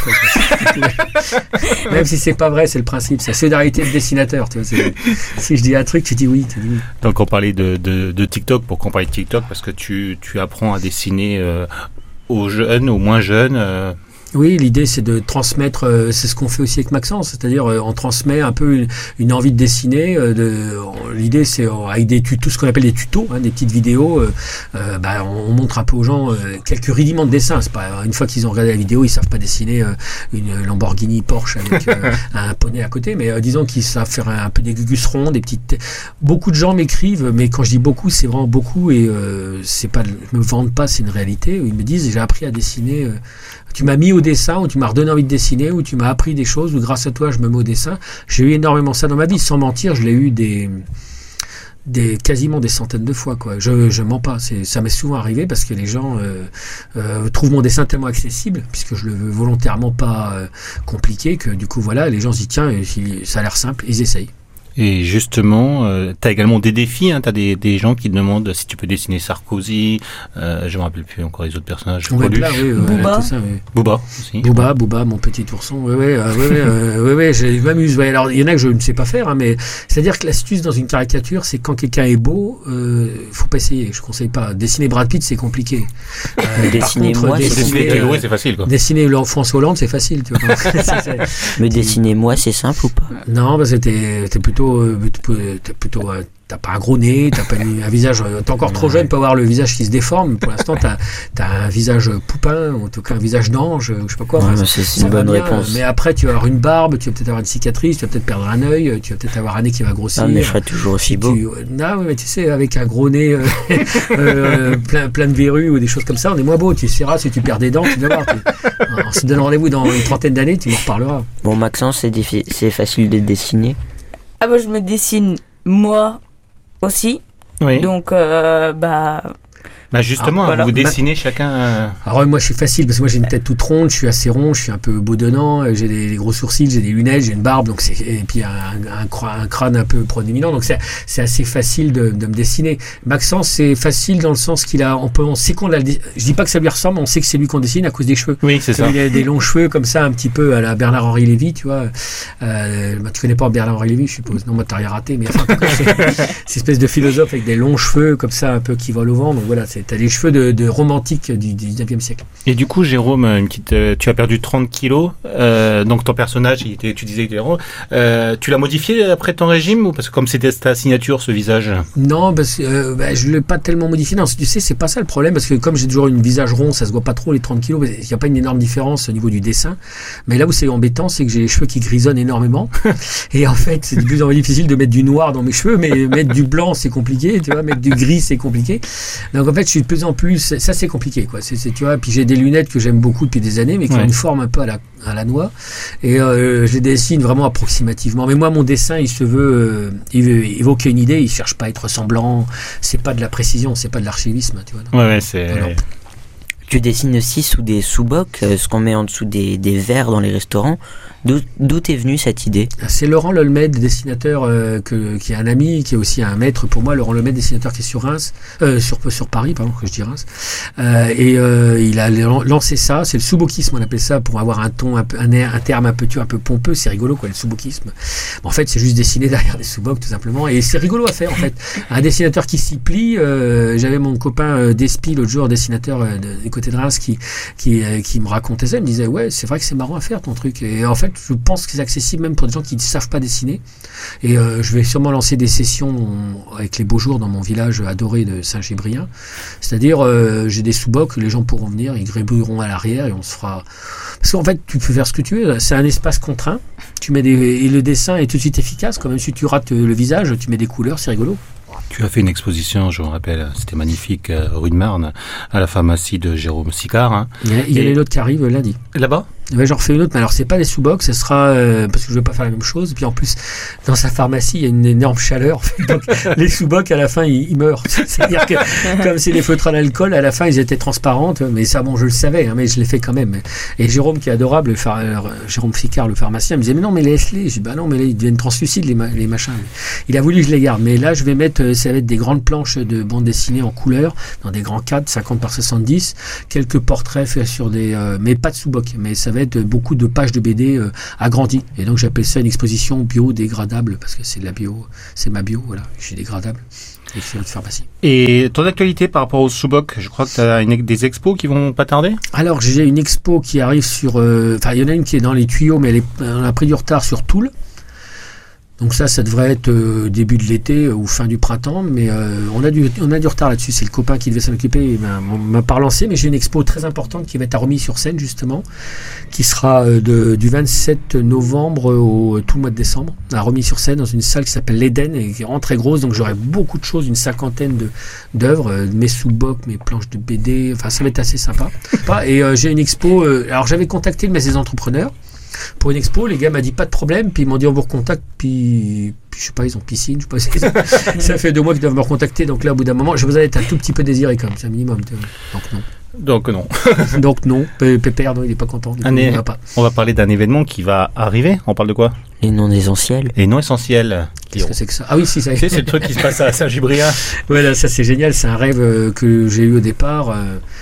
compte. Même si c'est pas vrai, c'est le principe, c'est la solidarité de dessinateur. Tu vois, si je dis un truc, tu dis oui. Donc on parlait de TikTok, pour qu'on parle de TikTok, parce que tu apprends à dessiner aux jeunes, aux moins jeunes. Oui, l'idée c'est de transmettre, c'est ce qu'on fait aussi avec Maxence, c'est-à-dire on transmet un peu une envie de dessiner. L'idée c'est avec des tutos, ce qu'on appelle des tutos, des petites vidéos. On montre un peu aux gens quelques rudiments de dessin. C'est pas une fois qu'ils ont regardé la vidéo, ils savent pas dessiner une Lamborghini Porsche avec un poney à côté, mais disons qu'ils savent faire un peu des gugus-ronds, des petites. Beaucoup de gens m'écrivent, mais quand je dis beaucoup, c'est vraiment beaucoup et c'est pas, je me vante pas, c'est une réalité. Ils me disent j'ai appris à dessiner. Tu m'as mis au dessin, ou tu m'as redonné envie de dessiner, ou tu m'as appris des choses, ou grâce à toi je me mets au dessin. J'ai eu énormément ça dans ma vie, sans mentir, je l'ai eu quasiment des centaines de fois, quoi. Je mens pas, ça m'est souvent arrivé parce que les gens trouvent mon dessin tellement accessible, puisque je le veux volontairement pas compliqué, que du coup voilà, les gens se disent tiens, ça a l'air simple, ils essayent. Et justement, tu as également des défis, tu as des gens qui te demandent si tu peux dessiner Sarkozy, je me rappelle plus encore les autres personnages. Booba. Booba aussi. Booba, mon petit ourson. Oui, je m'amuse. Ouais. Alors, il y en a que je ne sais pas faire, mais c'est-à-dire que l'astuce dans une caricature, c'est quand quelqu'un est beau, faut pas essayer. Je conseille pas. Dessiner Brad Pitt, c'est compliqué. Dessiner moi, c'est facile, quoi. Dessiner François Hollande, c'est facile, tu vois. Mais dessiner moi, c'est simple ou pas? Non, parce que t'es plutôt t'as pas un gros nez, t'as pas un visage, t'es encore trop jeune pour avoir le visage qui se déforme. Pour l'instant, t'as un visage poupin, ou en tout cas un visage d'ange, ou je sais pas quoi. Ouais, c'est une bonne réponse. Mais après, tu vas avoir une barbe, tu vas peut-être avoir une cicatrice, tu vas peut-être perdre un œil, tu vas peut-être avoir un nez qui va grossir. Mais je serai toujours aussi beau. Non, mais tu sais, avec un gros nez plein de verrues ou des choses comme ça, on est moins beau. Tu sais, si tu perds des dents, tu vas voir. On se donne rendez-vous dans une trentaine d'années, tu m'en reparleras. Bon, Maxence, c'est facile de dessiner. Ah bah, je me dessine moi aussi. Oui. Donc justement, voilà. Vous dessinez chacun. Alors moi je suis facile parce que moi j'ai une tête toute ronde, je suis assez rond, je suis un peu bedonnant, j'ai des gros sourcils, j'ai des lunettes, j'ai une barbe, donc et puis un crâne un peu proéminent, donc c'est assez facile de me dessiner. Maxence c'est facile dans le sens on sait qu'on l'a. Je dis pas que ça lui ressemble, on sait que c'est lui qu'on dessine à cause des cheveux. Oui, c'est ça. Il a des longs cheveux comme ça, un petit peu à la Bernard-Henri Lévy, tu vois. Tu connais pas Bernard-Henri Lévy, je suppose. Non, moi t'as rien raté, mais enfin, en tout cas, c'est espèce de philosophe avec des longs cheveux comme ça, un peu qui volent au vent, donc voilà, t'as les cheveux de romantique du 19e siècle. Et du coup, Jérôme, tu as perdu 30 kilos, donc ton personnage, tu disais que tu l'as modifié après ton régime, ou parce que comme c'était ta signature, ce visage? Non, parce que je l'ai pas tellement modifié. Non, tu sais, c'est pas ça le problème, parce que comme j'ai toujours une visage rond, ça se voit pas trop les 30 kilos, il n'y a pas une énorme différence au niveau du dessin. Mais là où c'est embêtant, c'est que j'ai les cheveux qui grisonnent énormément. Et en fait, c'est de plus en plus difficile de mettre du noir dans mes cheveux, mais mettre du blanc, c'est compliqué, tu vois, mettre du gris, c'est compliqué. Donc en fait, je suis de plus en plus, ça c'est compliqué, quoi. Tu vois, puis j'ai des lunettes que j'aime beaucoup depuis des années, mais qui ont une forme un peu à la noix, et je les dessine vraiment approximativement. Mais moi, mon dessin, il évoque une idée, il cherche pas à être ressemblant, c'est pas de la précision, c'est pas de l'archivisme, tu vois. Ouais, c'est... Alors, tu dessines aussi sous des sous-bocs, ce qu'on met en dessous des verres dans les restaurants. D'où t'es venue cette idée? C'est Laurent Lolmed, dessinateur qui est un ami, qui est aussi un maître pour moi. Laurent Lolmed, dessinateur qui est sur Reims, sur Paris, pardon, que je dis Reims. Il a lancé ça. C'est le sous-boquisme, on appelle ça, pour avoir un ton, un terme un peu pompeux. C'est rigolo, quoi, le sous-boquisme. En fait, c'est juste dessiner derrière des sous-bocs, tout simplement. Et c'est rigolo à faire, en fait. Un dessinateur qui s'y plie. J'avais mon copain Despi, l'autre jour, dessinateur du côté de Reims, qui me racontait ça. Il me disait, ouais, c'est vrai que c'est marrant à faire ton truc. Et en fait, je pense que c'est accessible même pour des gens qui ne savent pas dessiner. Et je vais sûrement lancer des sessions avec les beaux jours dans mon village adoré de Saint-Gébrien. C'est-à-dire, j'ai des sous-bocs, les gens pourront venir, ils gribouilleront à l'arrière et on se fera... Parce qu'en fait, tu peux faire ce que tu veux. C'est un espace contraint. Et le dessin est tout de suite efficace. Quand même si tu rates le visage, tu mets des couleurs, c'est rigolo. Tu as fait une exposition, je me rappelle, c'était magnifique, rue de Marne, à la pharmacie de Jérôme Sicard. Hein. Il y a les autres qui arrivent lundi. Là-bas ? Ouais, j'en refais une autre, mais alors c'est pas des sous-bocs, ce sera parce que je veux pas faire la même chose. Puis en plus, dans sa pharmacie, il y a une énorme chaleur, donc les sous-bocs à la fin ils meurent. C'est-à-dire que comme c'est des feutres à l'alcool, à la fin ils étaient transparents, mais ça bon je le savais, hein, mais je l'ai fait quand même. Et Jérôme qui est adorable, Jérôme Ficard, le pharmacien, me disait mais non mais laisse-les. Je dis bah non mais là, ils deviennent translucides les machins. Il a voulu que je les garde, mais là je vais mettre, ça va être des grandes planches de bande dessinée en couleur, dans des grands cadres 50 par 70, quelques portraits faits sur des, mais pas de sous-bocs, mais ça va être beaucoup de pages de BD agrandies. Et donc j'appelle ça une exposition biodégradable parce que c'est de la bio, c'est ma bio, voilà, je suis dégradable. Et c'est notre pharmacie. Et ton actualité par rapport au sous-boc, je crois que tu as des expos qui vont pas tarder. Alors j'ai une expo qui arrive sur, enfin il y en a une qui est dans les tuyaux, mais on a pris du retard sur Toul. Donc ça devrait être début de l'été ou fin du printemps, mais on a du retard là-dessus. C'est le copain qui devait s'en occuper, il m'a pas relancé, mais j'ai une expo très importante qui va être à Romilly-sur-Seine justement, qui sera du 27 novembre au tout le mois de décembre, à Romilly-sur-Seine, dans une salle qui s'appelle l'Éden, et qui est vraiment très grosse, donc j'aurai beaucoup de choses, une cinquantaine d'œuvres, mes sous-bocs, mes planches de BD, enfin ça va être assez sympa. Et j'ai une expo, alors j'avais contacté le Messe des entrepreneurs, pour une expo, les gars m'ont dit pas de problème, puis ils m'ont dit on vous recontacte, puis je sais pas, ils ont piscine, je sais pas, ça fait 2 mois qu'ils doivent me recontacter, donc là au bout d'un moment, je vous ai été un tout petit peu désiré comme c'est un minimum, donc non. Donc non, Pépère, non, il est pas content. On va parler d'un événement qui va arriver. On parle de quoi? Les non essentiels. Les non essentiels. Qu'est-ce que c'est que ça? Ah oui, si, ça. C'est le truc qui se passe à Saint-Gibrien. Voilà, ça c'est génial, c'est un rêve que j'ai eu au départ.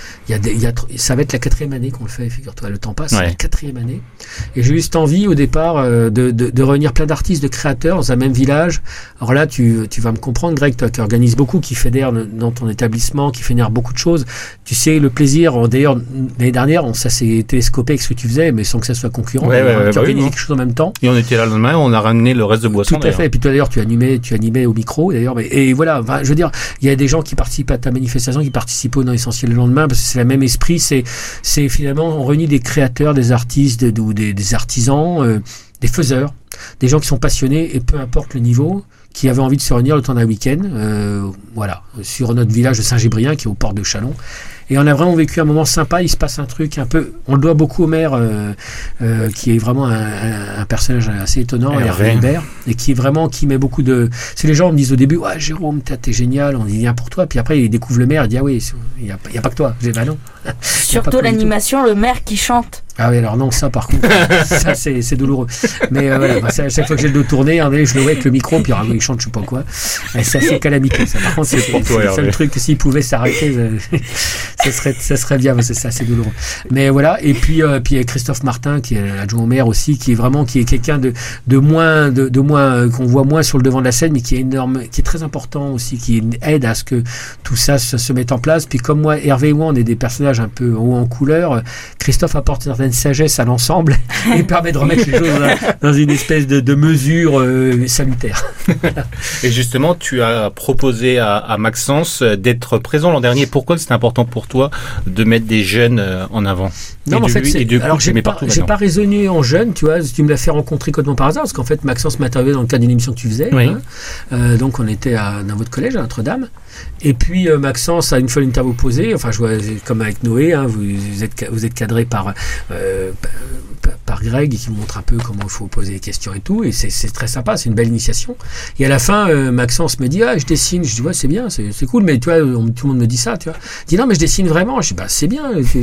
Ça va être la 4e année qu'on le fait, figure-toi, le temps passe, c'est la 4e année. Et j'ai eu cette envie au départ de réunir plein d'artistes, de créateurs dans un même village. Alors là, tu vas me comprendre, Greg, toi qui organise beaucoup, qui fédère dans ton établissement, qui fédère beaucoup de choses. Tu sais, le plaisir, d'ailleurs, l'année dernière, ça s'est télescopé avec ce que tu faisais, mais sans que ça soit concurrent. Tu organisais quelque chose en même temps. Et on était là le lendemain, on a ramené le reste de boissons. Tout à fait. Et puis toi d'ailleurs, tu animais au micro, d'ailleurs. Et voilà, enfin, je veux dire, il y a des gens qui participent à ta manifestation, qui participent au Non Essentiel le lendemain, parce que c'est le même esprit, c'est finalement, on réunit des créateurs, des artistes, ou des artisans, des faiseurs, des gens qui sont passionnés, et peu importe le niveau, qui avaient envie de se réunir le temps d'un week-end, voilà, sur notre village de Saint-Gibrien, qui est aux portes de Châlons. Et on a vraiment vécu un moment sympa, il se passe un truc un peu, on le doit beaucoup au maire, qui est vraiment un personnage assez étonnant, Hervé Hébert, et qui met beaucoup de... C'est les gens me disent au début, ouais Jérôme, t'es génial, on y vient pour toi, puis après ils découvrent le maire, ils disent, ah oui, il n'y a pas que toi. J'ai dit, bah non. Surtout l'animation, le maire qui chante. Ah oui, alors non, ça par contre, ça c'est douloureux. Mais voilà, à chaque fois que j'ai le dos tourné, je le vois avec le micro, puis il chante je sais pas quoi. Et c'est assez calamiteux. Ça. Par contre, c'est le seul truc que s'il pouvait s'arrêter, ça serait bien, mais c'est assez douloureux. Mais voilà, et puis Christophe Martin, qui est adjoint au maire aussi, qui est quelqu'un de moins, qu'on voit moins sur le devant de la scène, mais qui est énorme, qui est très important aussi, qui aide à ce que tout ça se mette en place. Puis comme moi, Hervé et moi, on est des personnages un peu haut en couleur, Christophe apporte une certaine sagesse à l'ensemble et permet de remettre les choses dans une espèce de mesure salutaire. Et justement, tu as proposé à Maxence d'être présent l'an dernier. Pourquoi c'est important pour toi de mettre des jeunes en avant? Non, en fait, j'ai pas raisonné en jeune, tu vois, tu me l'as fait rencontrer complètement par hasard, parce qu'en fait, Maxence m'a interviewé dans le cadre d'une émission que tu faisais. Oui. Donc, on était dans votre collège à Notre-Dame. Et puis, Maxence a une fois l'interview posée, enfin, je vois, comme avec Noé, vous êtes cadré par Greg, qui vous montre un peu comment il faut poser les questions et tout, et c'est très sympa, c'est une belle initiation. Et à la fin, Maxence me dit, je dessine. Je dis, ouais, c'est bien, c'est cool, mais tu vois, tout le monde me dit ça, tu vois. Il dit, non, mais je dessine vraiment. Je dis, bah, c'est bien, il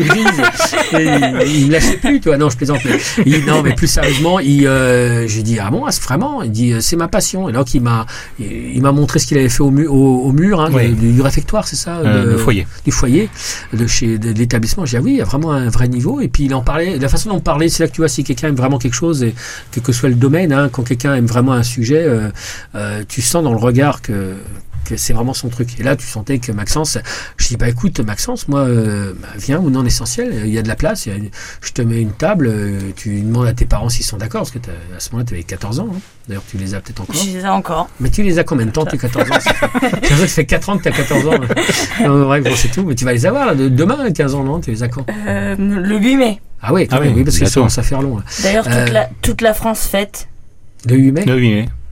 me lâchait plus, tu vois. Non, je plaisante, mais non, mais plus sérieusement, j'ai dit, ah bon, vraiment? Il dit, c'est ma passion. Et donc, il m'a montré ce qu'il avait fait au mur, du réfectoire, c'est ça? Du foyer. Du foyer, de l'établissement. J'ai dit, ah oui, il y a vraiment un vrai niveau. Et puis, il en parlait, la façon dont on parlait, c'est là que tu vois, si quelqu'un aime vraiment quelque chose, et quel que soit le domaine, quand quelqu'un aime vraiment un sujet, tu sens dans le regard que c'est vraiment son truc. Et là, tu sentais que Maxence, je dis, bah écoute, Maxence, moi, viens au Non Essentiel, il y a de la place, je te mets une table, tu demandes à tes parents s'ils sont d'accord, parce que à ce moment-là, tu avais 14 ans. Hein. D'ailleurs, tu les as peut-être encore. Je les ai encore. Mais tu les as combien de temps, tes 14 ans? Ça fait 4 ans que tu as 14 ans. Bref, bon, c'est tout. Mais tu vas les avoir, là, demain, 15 ans, non? Tu les as quand? Le 8 mai. Ah oui, parce que ça commence à faire long. Là. D'ailleurs, toute la France fête. Le 8 mai? Le 8 mai.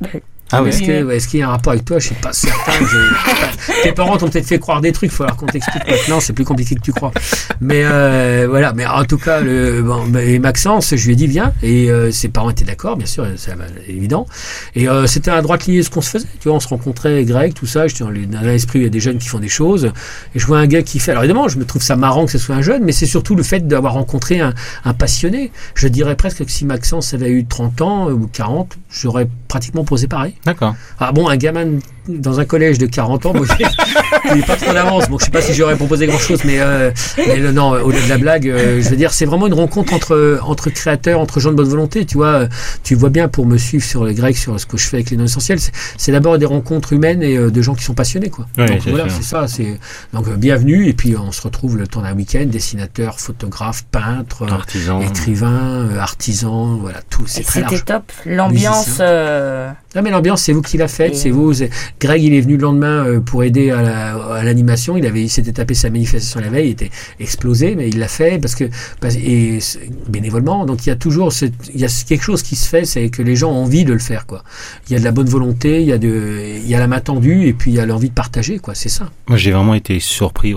Ah ouais. Est-ce qu'il y a un rapport avec toi? Je suis pas certain. Tes parents t'ont peut-être fait croire des trucs. Il faut alors qu'on t'explique maintenant. C'est plus compliqué que tu crois. Mais voilà. Mais en tout cas, et Maxence, je lui ai dit viens. Et ses parents étaient d'accord, bien sûr, c'est évident. Et c'était à droite ligne ce qu'on se faisait. Tu vois, on se rencontrait, Greg, tout ça. J'étais dans l'esprit, il y a des jeunes qui font des choses. Et je vois un gars qui fait. Alors évidemment, je me trouve ça marrant que ce soit un jeune, mais c'est surtout le fait d'avoir rencontré un passionné. Je dirais presque que si Maxence avait eu 30 ans ou 40, j'aurais pratiquement posé pareil. D'accord. Ah bon, un gamin dans un collège de 40 ans, bon, il n'est pas trop d'avance. Bon, je sais pas si j'aurais proposé grand-chose, mais non, au-delà de la blague, je veux dire, c'est vraiment une rencontre entre créateurs, entre gens de bonne volonté. Tu vois bien pour me suivre sur les Grecs, sur ce que je fais avec les non essentiels, c'est d'abord des rencontres humaines et de gens qui sont passionnés, quoi. Oui, donc voilà, c'est ça. Donc bienvenue, et puis on se retrouve le temps d'un week-end, dessinateurs, photographes, peintres, écrivains, artisans, voilà, tout. C'est très large. C'était top. L'ambiance. Non, mais l'ambiance, c'est vous qui l'a faite, c'est vous. Greg, il est venu le lendemain pour aider à l'animation. Il s'était tapé sa manifestation la veille, il était explosé, mais il l'a fait et bénévolement. Donc il y a toujours quelque chose qui se fait, c'est que les gens ont envie de le faire, quoi. Il y a de la bonne volonté, il y a la main tendue, et puis il y a l'envie de partager, quoi. C'est ça. Moi, j'ai vraiment été surpris,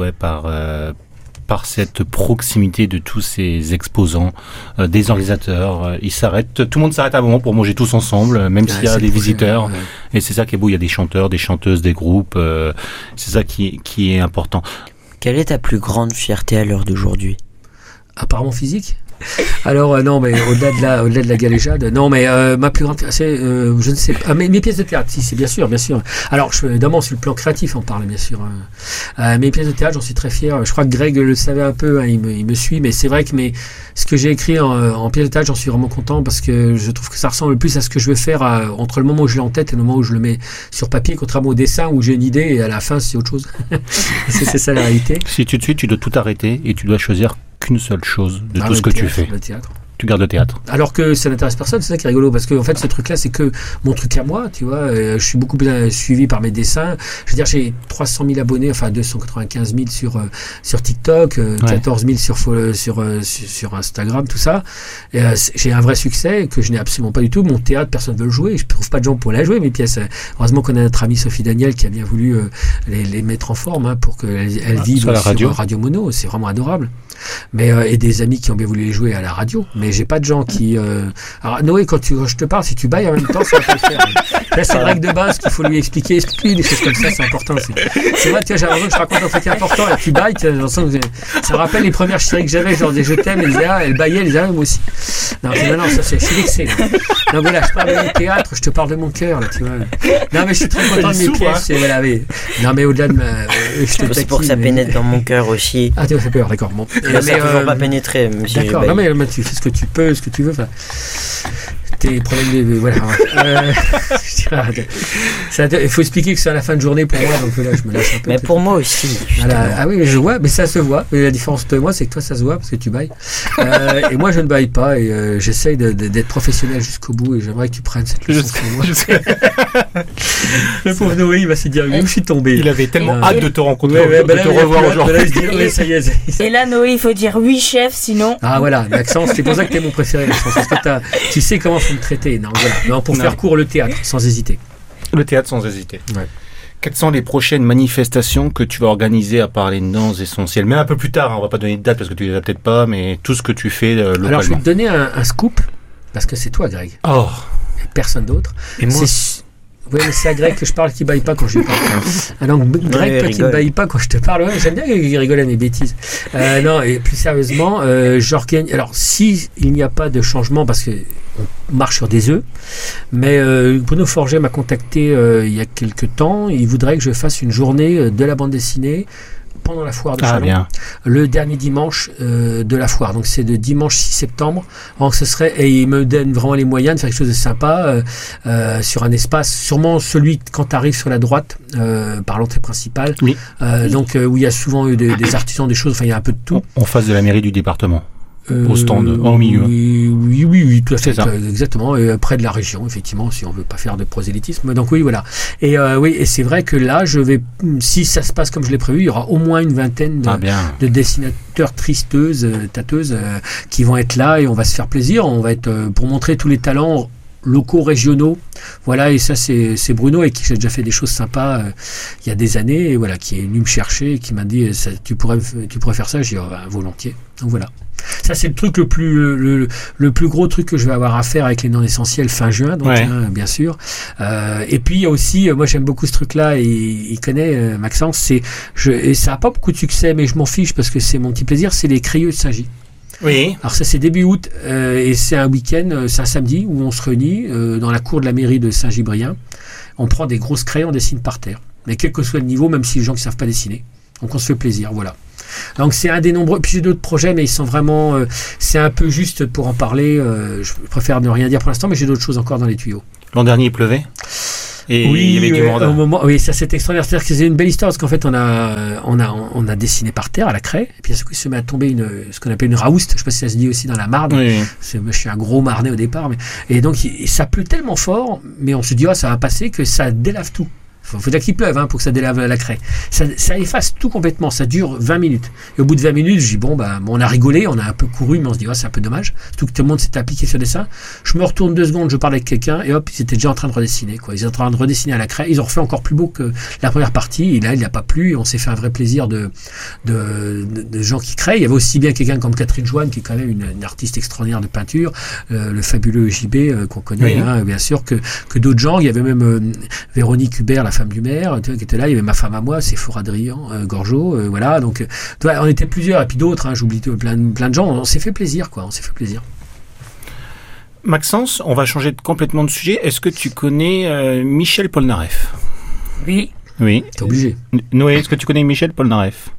par cette proximité de tous ces exposants, des organisateurs. Ils s'arrêtent, tout le monde s'arrête à un moment pour manger tous ensemble, même s'il y a des visiteurs. Et c'est ça qui est beau, il y a des chanteurs, des chanteuses, des groupes. C'est ça qui est important. Quelle est ta plus grande fierté à l'heure d'aujourd'hui? Apparemment physique. Alors non, mais au-delà de la galéjade, non, mais ma plus grande, c'est je ne sais pas, mes pièces de théâtre, si, c'est bien sûr. Alors évidemment sur le plan créatif, on parle bien sûr. Mes pièces de théâtre, j'en suis très fier. Je crois que Greg le savait un peu, il me suit, mais c'est vrai que ce que j'ai écrit en pièces de théâtre, j'en suis vraiment content parce que je trouve que ça ressemble le plus à ce que je veux faire entre le moment où je l'ai en tête et le moment où je le mets sur papier, contrairement au dessin où j'ai une idée et à la fin c'est autre chose. c'est ça la réalité. Si tout de suite tu dois tout arrêter et tu dois choisir qu'une seule chose de tout ce que tu fais. Le théâtre. Tu gardes le théâtre. Alors que ça n'intéresse personne, c'est ça qui est rigolo, parce que en fait ce truc-là c'est que mon truc à moi, tu vois. Je suis beaucoup plus suivi par mes dessins. Je veux dire, j'ai 300 000 abonnés, enfin 295 000 sur TikTok, 14 000 sur Instagram, tout ça. Et, j'ai un vrai succès que je n'ai absolument pas du tout. Mon théâtre, personne ne veut le jouer. Je ne trouve pas de gens pour la jouer, mes pièces. Heureusement qu'on a notre amie Sophie Daniel qui a bien voulu les mettre en forme pour qu'elles vivent sur Radio Mono. C'est vraiment adorable. Mais et des amis qui ont bien voulu les jouer à la radio. Mais j'ai pas de gens qui. Alors Noé, quand je te parle, si tu bailles en même temps, ça va pas le faire. Là, c'est une règle de base qu'il faut lui expliquer des choses comme ça, c'est important. C'est vrai, tu vois, j'ai l'impression que je raconte un truc important et tu bailles. Ça rappelle les premières chéries que j'avais, genre des je t'aime, elle baillait, elle disait moi aussi. Non, ça c'est, je suis vexé. Donc voilà, je parle de mon théâtre, je te parle de mon cœur, là, tu vois. Non, mais je suis très content de mes pièces. Voilà, non, mais au-delà de c'est pour que ça pénètre dans mon cœur aussi. Ah, tu vois, ça peur, d'accord. Bon. Mais ça n'a toujours pas pénétré. D'accord, non, mais tu fais ce que tu peux, ce que tu veux. Enfin, tes problèmes de. Voilà. Il faut expliquer que c'est à la fin de journée pour moi, donc là, je me lâche un peu. Mais pour moi aussi. Ah oui, je vois, mais ça se voit. Mais la différence de moi, c'est que toi, ça se voit parce que tu bailles. Et moi, je ne baille pas et j'essaye d'être professionnel jusqu'au bout et j'aimerais que tu prennes cette leçon sur moi. Le pauvre Noé, il va se dire où je suis tombé. Il avait tellement hâte de te rencontrer, de te revoir aujourd'hui. Ça y est. Et là, Noé, il faut dire oui, chef, sinon. Ah voilà, Maxence, c'est pour ça que t'es mon préféré, Maxence, parce que tu sais comment faut me traiter. Non, voilà. Non, pour faire court, le théâtre, sans hésiter. Le théâtre sans hésiter. Ouais. Quelles sont les prochaines manifestations que tu vas organiser à part les non essentiels? Mais un peu plus tard, on va pas donner de date parce que tu les as peut-être pas, mais tout ce que tu fais localement. Alors je vais te donner un scoop, parce que c'est toi, Greg. Oh. Et personne d'autre. Et moi Oui, mais c'est à Greg que je parle qui baille pas quand je lui parle. Alors, Greg, toi qui ne baille pas quand je te parle, ouais, j'aime bien qu'il rigole à mes bêtises. Non, et plus sérieusement, j'organise. Alors, si il n'y a pas de changement, parce que on marche sur des œufs, mais Bruno Forget m'a contacté il y a quelques temps. Il voudrait que je fasse une journée de la bande dessinée pendant la foire de Chalon, le dernier dimanche de la foire. Donc c'est le dimanche 6 septembre. Donc ce serait, et il me donne vraiment les moyens de faire quelque chose de sympa sur un espace, sûrement celui quand tu arrives sur la droite par l'entrée principale. Oui. Donc où il y a souvent eu des artisans, des choses, enfin il y a un peu de tout. En face de la mairie du département. Au stand, au milieu. Oui, tout à fait, exactement. Et près de la région, effectivement, si on veut pas faire de prosélytisme. Donc oui, voilà. Et et c'est vrai que là, je vais, si ça se passe comme je l'ai prévu, il y aura au moins une vingtaine de dessinateurs tristeuses, tâteuses, qui vont être là et on va se faire plaisir. On va être pour montrer tous les talents locaux, régionaux. Voilà, et ça, c'est Bruno, avec qui j'ai déjà fait des choses sympas il y a des années, et voilà, qui est venu me chercher et qui m'a dit tu pourrais faire ça. J'ai dit volontiers. Donc voilà. Ça, c'est le truc le plus gros truc que je vais avoir à faire avec les non essentiels fin juin, donc bien sûr. Et puis il y a aussi, moi j'aime beaucoup ce truc-là, et il connaît Maxence. Et ça a pas beaucoup de succès, mais je m'en fiche parce que c'est mon petit plaisir. C'est les Crayeux de Saint-Gilles. Oui. Alors ça, c'est début août, et c'est un week-end, c'est un samedi où on se réunit dans la cour de la mairie de Saint-Gibrien. On prend des grosses crayons, on dessine par terre, mais quel que soit le niveau, même si les gens qui savent pas dessiner. Donc on se fait plaisir, voilà. Donc c'est un des nombreux. Puis j'ai d'autres projets, mais ils sont vraiment. C'est un peu juste pour en parler. Je préfère ne rien dire pour l'instant, mais j'ai d'autres choses encore dans les tuyaux. L'an dernier, il pleuvait. Et oui, il y avait du monde. Oui, ça c'est extraordinaire. C'est-à-dire que c'est une belle histoire parce qu'en fait on a dessiné par terre à la craie, et puis il se met à tomber ce qu'on appelle une raouste. Je sais pas si ça se dit aussi dans la Marne. Oui. Je suis un gros Marnais au départ, et donc ça pleut tellement fort, mais on se dit ça va passer, que ça délave tout. Faut dire qu'il pleuve pour que ça délave la craie. Ça efface tout complètement. Ça dure 20 minutes. Et au bout de 20 minutes, je dis on a rigolé, on a un peu couru, mais on se dit c'est un peu dommage. Surtout que tout le monde s'est appliqué sur le dessin. Je me retourne 2 secondes, je parle avec quelqu'un, et hop, ils étaient déjà en train de redessiner. Ils étaient en train de redessiner à la craie. Ils ont refait encore plus beau que la première partie. Et là, il n'a pas plu. Et on s'est fait un vrai plaisir de gens qui créent. Il y avait aussi bien quelqu'un comme Catherine Joanne, qui est quand même une artiste extraordinaire de peinture, le fabuleux JB qu'on connaît, bien sûr, que d'autres gens. Il y avait même Véronique Hubert, la femme du maire, qui était là. Il y avait ma femme à moi, c'est Fort Adrien Gorgeau, voilà. Donc on était plusieurs, et puis d'autres, j'oublie plein de gens. On s'est fait plaisir, on s'est fait plaisir. Maxence, on va changer complètement de sujet. Est-ce que tu connais Michel Polnareff? Oui. T'es obligé. Noé, est-ce que tu connais Michel Polnareff?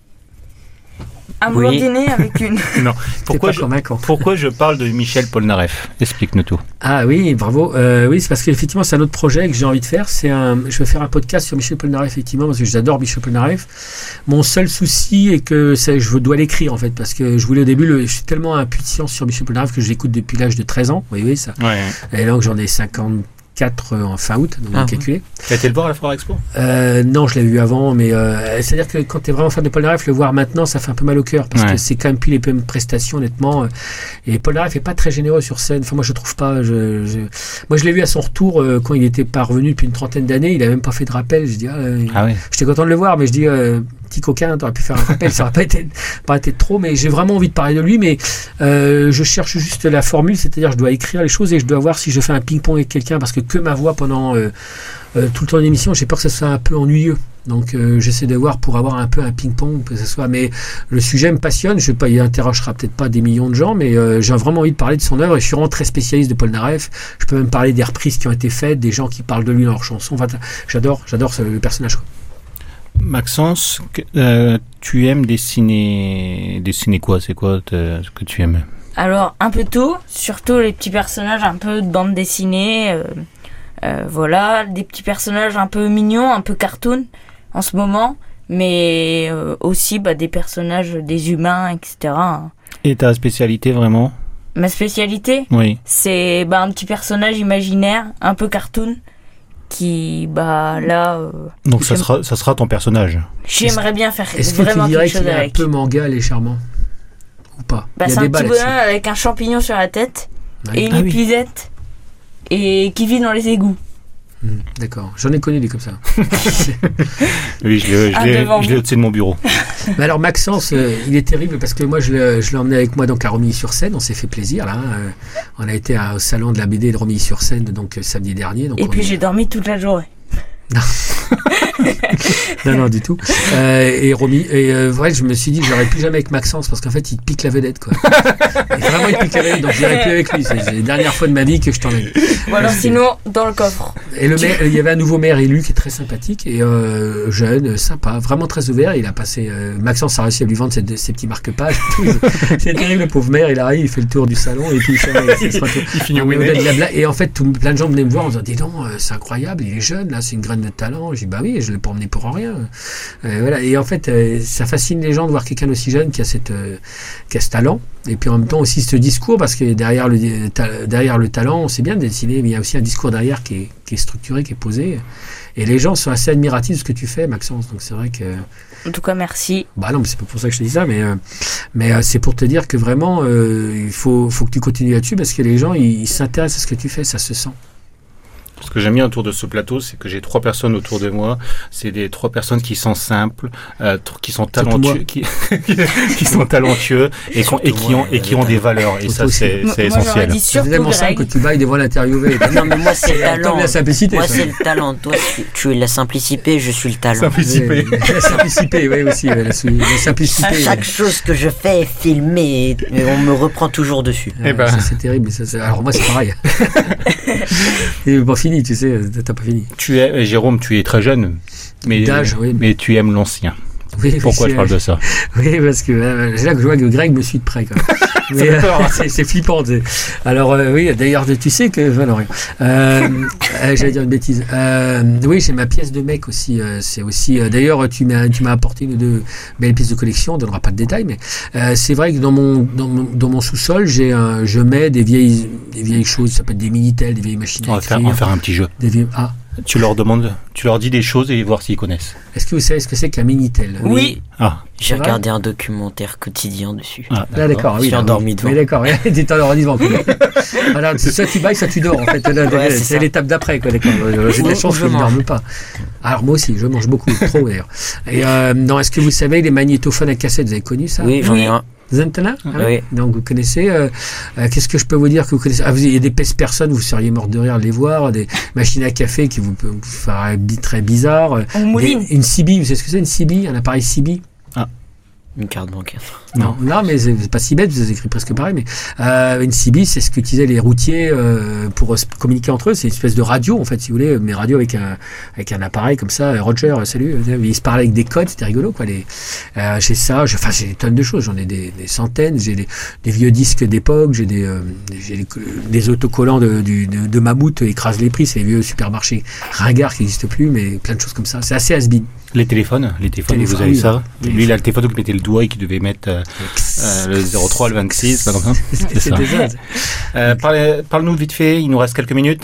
Un blondinet avec une... Non. Pourquoi je parle de Michel Polnareff? Explique-nous tout. Ah oui, bravo. Oui, c'est parce qu'effectivement, c'est un autre projet que j'ai envie de faire. Je vais faire un podcast sur Michel Polnareff, effectivement, parce que j'adore Michel Polnareff. Mon seul souci est que je dois l'écrire, en fait, parce que je voulais au début, je suis tellement impuissant sur Michel Polnareff que je l'écoute depuis l'âge de 13 ans. Oui, ça. Ouais. Et donc, j'en ai 54 en fin août, donc calculé. Tu as été le voir à la Foire Expo? Non, je l'ai vu avant, mais c'est-à-dire que quand tu es vraiment fan de Polnareff, le voir maintenant, ça fait un peu mal au cœur, parce que c'est quand même plus les mêmes prestations, honnêtement. Et Polnareff n'est pas très généreux sur scène. Enfin, moi, je trouve pas. Moi, je l'ai vu à son retour quand il était pas revenu depuis une trentaine d'années. Il a même pas fait de rappel. Je dis, j'étais content de le voir, mais je dis, petit coquin, t'aurais pu faire un rappel, ça aurait pas été trop. Mais j'ai vraiment envie de parler de lui, mais je cherche juste la formule, c'est-à-dire je dois écrire les choses et je dois voir si je fais un ping-pong avec quelqu'un, parce que ma voix pendant tout le temps de l'émission, j'ai peur que ça soit un peu ennuyeux. Donc j'essaie de voir pour avoir un peu un ping-pong, que ce soit. Mais le sujet me passionne. Je sais pas, il interrogera peut-être pas des millions de gens, mais j'ai vraiment envie de parler de son œuvre. Et je suis vraiment très spécialiste de Polnareff. Je peux même parler des reprises qui ont été faites, des gens qui parlent de lui dans leurs chansons. Enfin, j'adore le personnage. Maxence, tu aimes dessiner quoi? C'est quoi ce que tu aimes? Alors un peu tout, surtout les petits personnages un peu de bande dessinée. Voilà, des petits personnages un peu mignons, un peu cartoon en ce moment, mais aussi des personnages, des humains, etc. Et ta spécialité vraiment? Ma spécialité? Oui. C'est un petit personnage imaginaire, un peu cartoon, qui là... Donc ça sera ton personnage? J'aimerais bien faire vraiment quelque chose avec. Est-ce que tu dirais qu'il est un peu manga légèrement? Ou pas? C'est un petit bonhomme avec un champignon sur la tête, et une épuisette, et qui vit dans les égouts. D'accord, j'en ai connu des comme ça. Oui, je l'ai au-dessus de mon bureau. Mais alors Maxence, il est terrible parce que moi je l'ai emmené avec moi donc à Romilly-sur-Seine, on s'est fait plaisir là. On a été au salon de la BD de Romilly-sur-Seine donc samedi dernier. Donc puis j'ai dormi toute la journée. Non, du tout. Et je me suis dit, j'aurais plus jamais avec Maxence parce qu'en fait, il pique la vedette, quoi. Et vraiment, il pique la vedette, donc j'irai plus avec lui. C'est la dernière fois de ma vie que je t'emmène. Voilà, sinon, dans le coffre. Et il y avait un nouveau maire élu qui est très sympathique et jeune, sympa, vraiment très ouvert. Il a passé, Maxence a réussi à lui vendre ses petits marque-pages. C'est terrible, le pauvre maire. Il arrive, il fait le tour du salon et puis il finit au blabla. Et en fait, plein de gens venaient me voir en disant, dis donc, c'est incroyable, il est jeune, là, c'est une graine de talent. J'ai dit, bah oui, je ne l'ai pas emmené pour rien. Voilà. Et en fait, ça fascine les gens de voir quelqu'un d'aussi jeune qui a ce talent. Et puis en même temps aussi ce discours, parce que derrière le talent, on sait bien dessiner, mais il y a aussi un discours derrière qui est structuré, qui est posé. Et les gens sont assez admiratifs de ce que tu fais, Maxence. Donc c'est vrai que... En tout cas, merci. Bah non, mais c'est pas pour ça que je te dis ça, mais c'est pour te dire que vraiment, il faut que tu continues là-dessus parce que les gens, ils s'intéressent à ce que tu fais, ça se sent. Ce que j'aime bien autour de ce plateau, c'est que j'ai 3 personnes autour de moi. C'est des 3 personnes qui sont simples, qui sont talentueux, qui sont talentueux et qui ont des valeurs. Et ça, c'est essentiel. C'est tellement simple que tu bailles devant l'interviewé. Non, mais moi, c'est le talent. La simplicité. Moi, c'est le talent. Toi, tu es la simplicité, je suis le talent. Simplicité. La simplicité, oui, aussi. La simplicité. Chaque chose que je fais est filmée et on me reprend toujours dessus. Ça, c'est terrible. Alors, moi, c'est pareil. Et pas fini, tu sais, t'as pas fini. Jérôme, tu es très jeune, mais tu aimes l'ancien. Oui, pourquoi je parle de ça? Oui, parce que c'est là que je vois que Greg me suit de près. Mais, c'est flippant. Alors, oui, d'ailleurs, tu sais que... j'allais dire une bêtise. Oui, j'ai ma pièce de mec aussi. C'est aussi... d'ailleurs, tu m'as apporté une ou deux belles pièces de collection. On ne donnera pas de détails, mais c'est vrai que dans mon sous-sol, je mets des vieilles choses. Ça peut être des Minitel, des vieilles machines à écrire. On va faire un petit jeu. Tu leur dis des choses et voir s'ils connaissent. Est-ce que vous savez ce que c'est qu'un Minitel? Oui. J'ai regardé un documentaire quotidien dessus. D'accord. Je suis endormi devant. Oui, d'accord. Tu t'es endormi devant. Voilà, soit tu bailles, soit tu dors. En fait, c'est l'étape d'après. D'accord. J'ai de la chance que je ne dorme pas. Alors moi aussi, je mange beaucoup, trop d'ailleurs. Et est-ce que vous savez les magnétophones à cassette? Vous avez connu ça? Oui, j'en ai un. Vous en avez un? Oui. Donc vous connaissez. Qu'est-ce que je peux vous dire que vous connaissez? Il y a des personnes, vous seriez mort de rire de les voir. Des machines à café qui vous feraient très bizarre. Une CB, vous savez ce que c'est une CB? Un appareil CB? Une carte bancaire. Non, mais c'est pas si bête, vous avez écrit presque pareil, mais une CB, c'est ce qu'utilisaient les routiers pour communiquer entre eux. C'est une espèce de radio, en fait, si vous voulez, mais radio avec un appareil comme ça. Roger, salut. Ils se parlaient avec des codes, c'était rigolo, quoi. J'ai ça, j'ai des tonnes de choses, j'en ai des centaines, j'ai des vieux disques d'époque, j'ai des autocollants de Mammouth écrasent les prix, c'est les vieux supermarchés ringards qui n'existent plus, mais plein de choses comme ça. C'est assez has-been. Les téléphones, vous avez ça. Lui, il a le téléphone où il mettait le doigt et qui devait mettre le 03, le 26, pas comme ça. C'était ça. Parle-nous vite fait, il nous reste quelques minutes.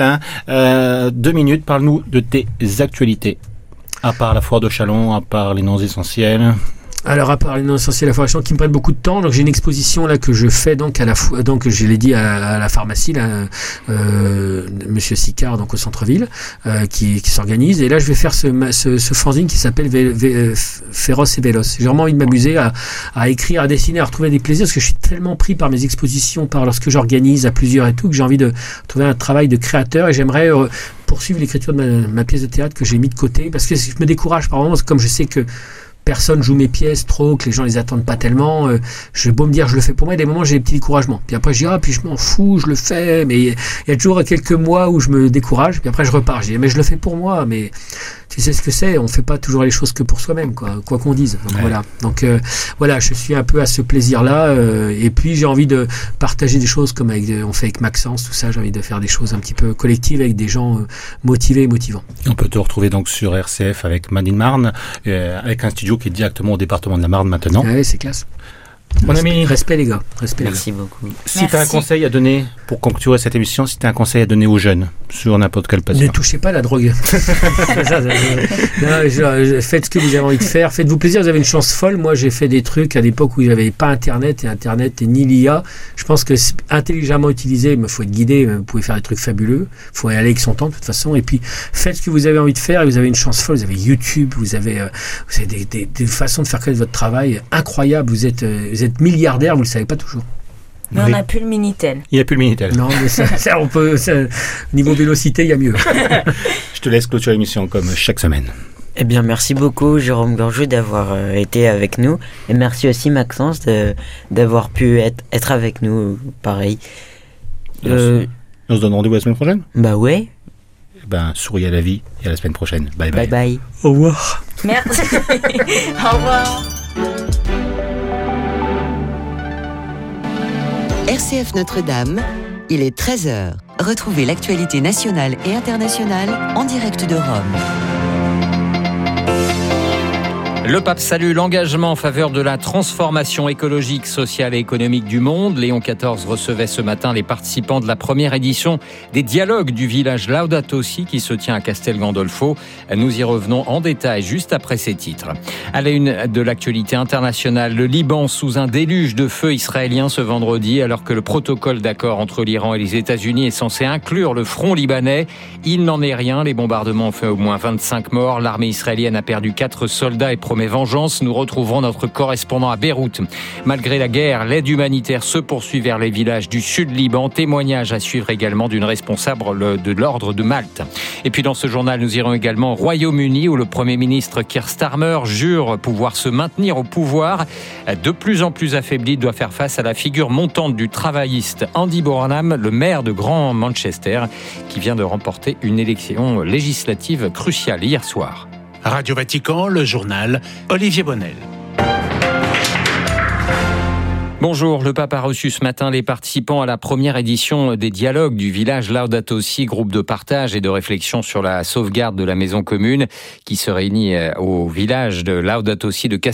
2 minutes, parle-nous de tes actualités. À part la foire de Châlons, à part les noms essentiels. Alors, à part les noms essentiels, la foire qui me prennent beaucoup de temps, donc j'ai une exposition là que je fais donc à la fois, donc je l'ai dit à la pharmacie là, Monsieur Sicard donc au centre-ville, qui s'organise, et là je vais faire ce fanzine qui s'appelle Féroce et Véloce. J'ai vraiment envie de m'amuser à écrire, à dessiner, à retrouver des plaisirs, parce que je suis tellement pris par mes expositions, par lorsque j'organise à plusieurs et tout, que j'ai envie de trouver un travail de créateur, et j'aimerais poursuivre l'écriture de ma pièce de théâtre que j'ai mis de côté, parce que je me décourage par moments, comme je sais que personne joue mes pièces trop, que les gens les attendent pas tellement. Je vais beau me dire, je le fais pour moi, et des moments j'ai des petits découragements. Puis après je dis, puis je m'en fous, je le fais. Mais il y a toujours quelques mois où je me décourage. Puis après je repars. Je dis, mais je le fais pour moi. Mais tu sais ce que c'est, on fait pas toujours les choses que pour soi-même, quoi qu'on dise. Donc, voilà. Donc voilà, je suis un peu à ce plaisir-là. Et puis j'ai envie de partager des choses comme on fait avec Maxence, tout ça. J'ai envie de faire des choses un petit peu collectives avec des gens motivés et motivants. On peut te retrouver donc sur RCF avec Madine Marne, avec un studio qui est directement au département de la Marne maintenant. Oui, c'est classe. Mon ami, respect les gars. Merci beaucoup. Si tu as un conseil à donner, pour conclure cette émission, si tu as un conseil à donner aux jeunes sur n'importe quel patient. Ne touchez pas à la drogue. Faites ce que vous avez envie de faire. Faites-vous plaisir, vous avez une chance folle. Moi, j'ai fait des trucs à l'époque où il n'y avait pas Internet et ni l'IA. Je pense que c'est intelligemment utilisé, il faut être guidé, vous pouvez faire des trucs fabuleux. Il faut y aller avec son temps de toute façon. Et puis, faites ce que vous avez envie de faire et vous avez une chance folle. Vous avez YouTube, vous avez des façons de faire connaître votre travail incroyables. Vous êtes milliardaire, vous ne le savez pas toujours. Mais on n'a plus le Minitel. Il n'y a plus le Minitel. Non, mais ça on peut. Niveau vélocité, il y a mieux. Je te laisse clôturer l'émission comme chaque semaine. Eh bien, merci beaucoup, Jérôme Gorjou, d'avoir été avec nous. Et merci aussi, Maxence, d'avoir pu être avec nous, pareil. On se donne rendez-vous la semaine prochaine? Bah ouais. Souriez à la vie et à la semaine prochaine. Bye bye. Bye bye. Au revoir. Merci. Au revoir. RCF Notre-Dame, il est 13h. Retrouvez l'actualité nationale et internationale en direct de Rome. Le pape salue l'engagement en faveur de la transformation écologique, sociale et économique du monde. Léon XIV recevait ce matin les participants de la première édition des dialogues du village Laudato Si qui se tient à Castel Gandolfo. Nous y revenons en détail juste après ces titres. À la une de l'actualité internationale, le Liban sous un déluge de feu israélien ce vendredi, alors que le protocole d'accord entre l'Iran et les États-Unis est censé inclure le front libanais. Il n'en est rien. Les bombardements ont fait au moins 25 morts. L'armée israélienne a perdu 4 soldats et promet vengeance. Nous retrouverons notre correspondant à Beyrouth. Malgré la guerre, l'aide humanitaire se poursuit vers les villages du sud Liban. Témoignage à suivre également d'une responsable de l'ordre de Malte. Et puis dans ce journal, nous irons également au Royaume-Uni où le Premier ministre Keir Starmer jure pouvoir se maintenir au pouvoir. De plus en plus affaibli, doit faire face à la figure montante du travailliste Andy Burnham, le maire de Grand Manchester, qui vient de remporter une élection législative cruciale hier soir. Radio Vatican, le journal, Olivier Bonnel. Bonjour, le pape a reçu ce matin les participants à la première édition des dialogues du village Laudato Si, groupe de partage et de réflexion sur la sauvegarde de la maison commune qui se réunit au village de Laudato Si de Castel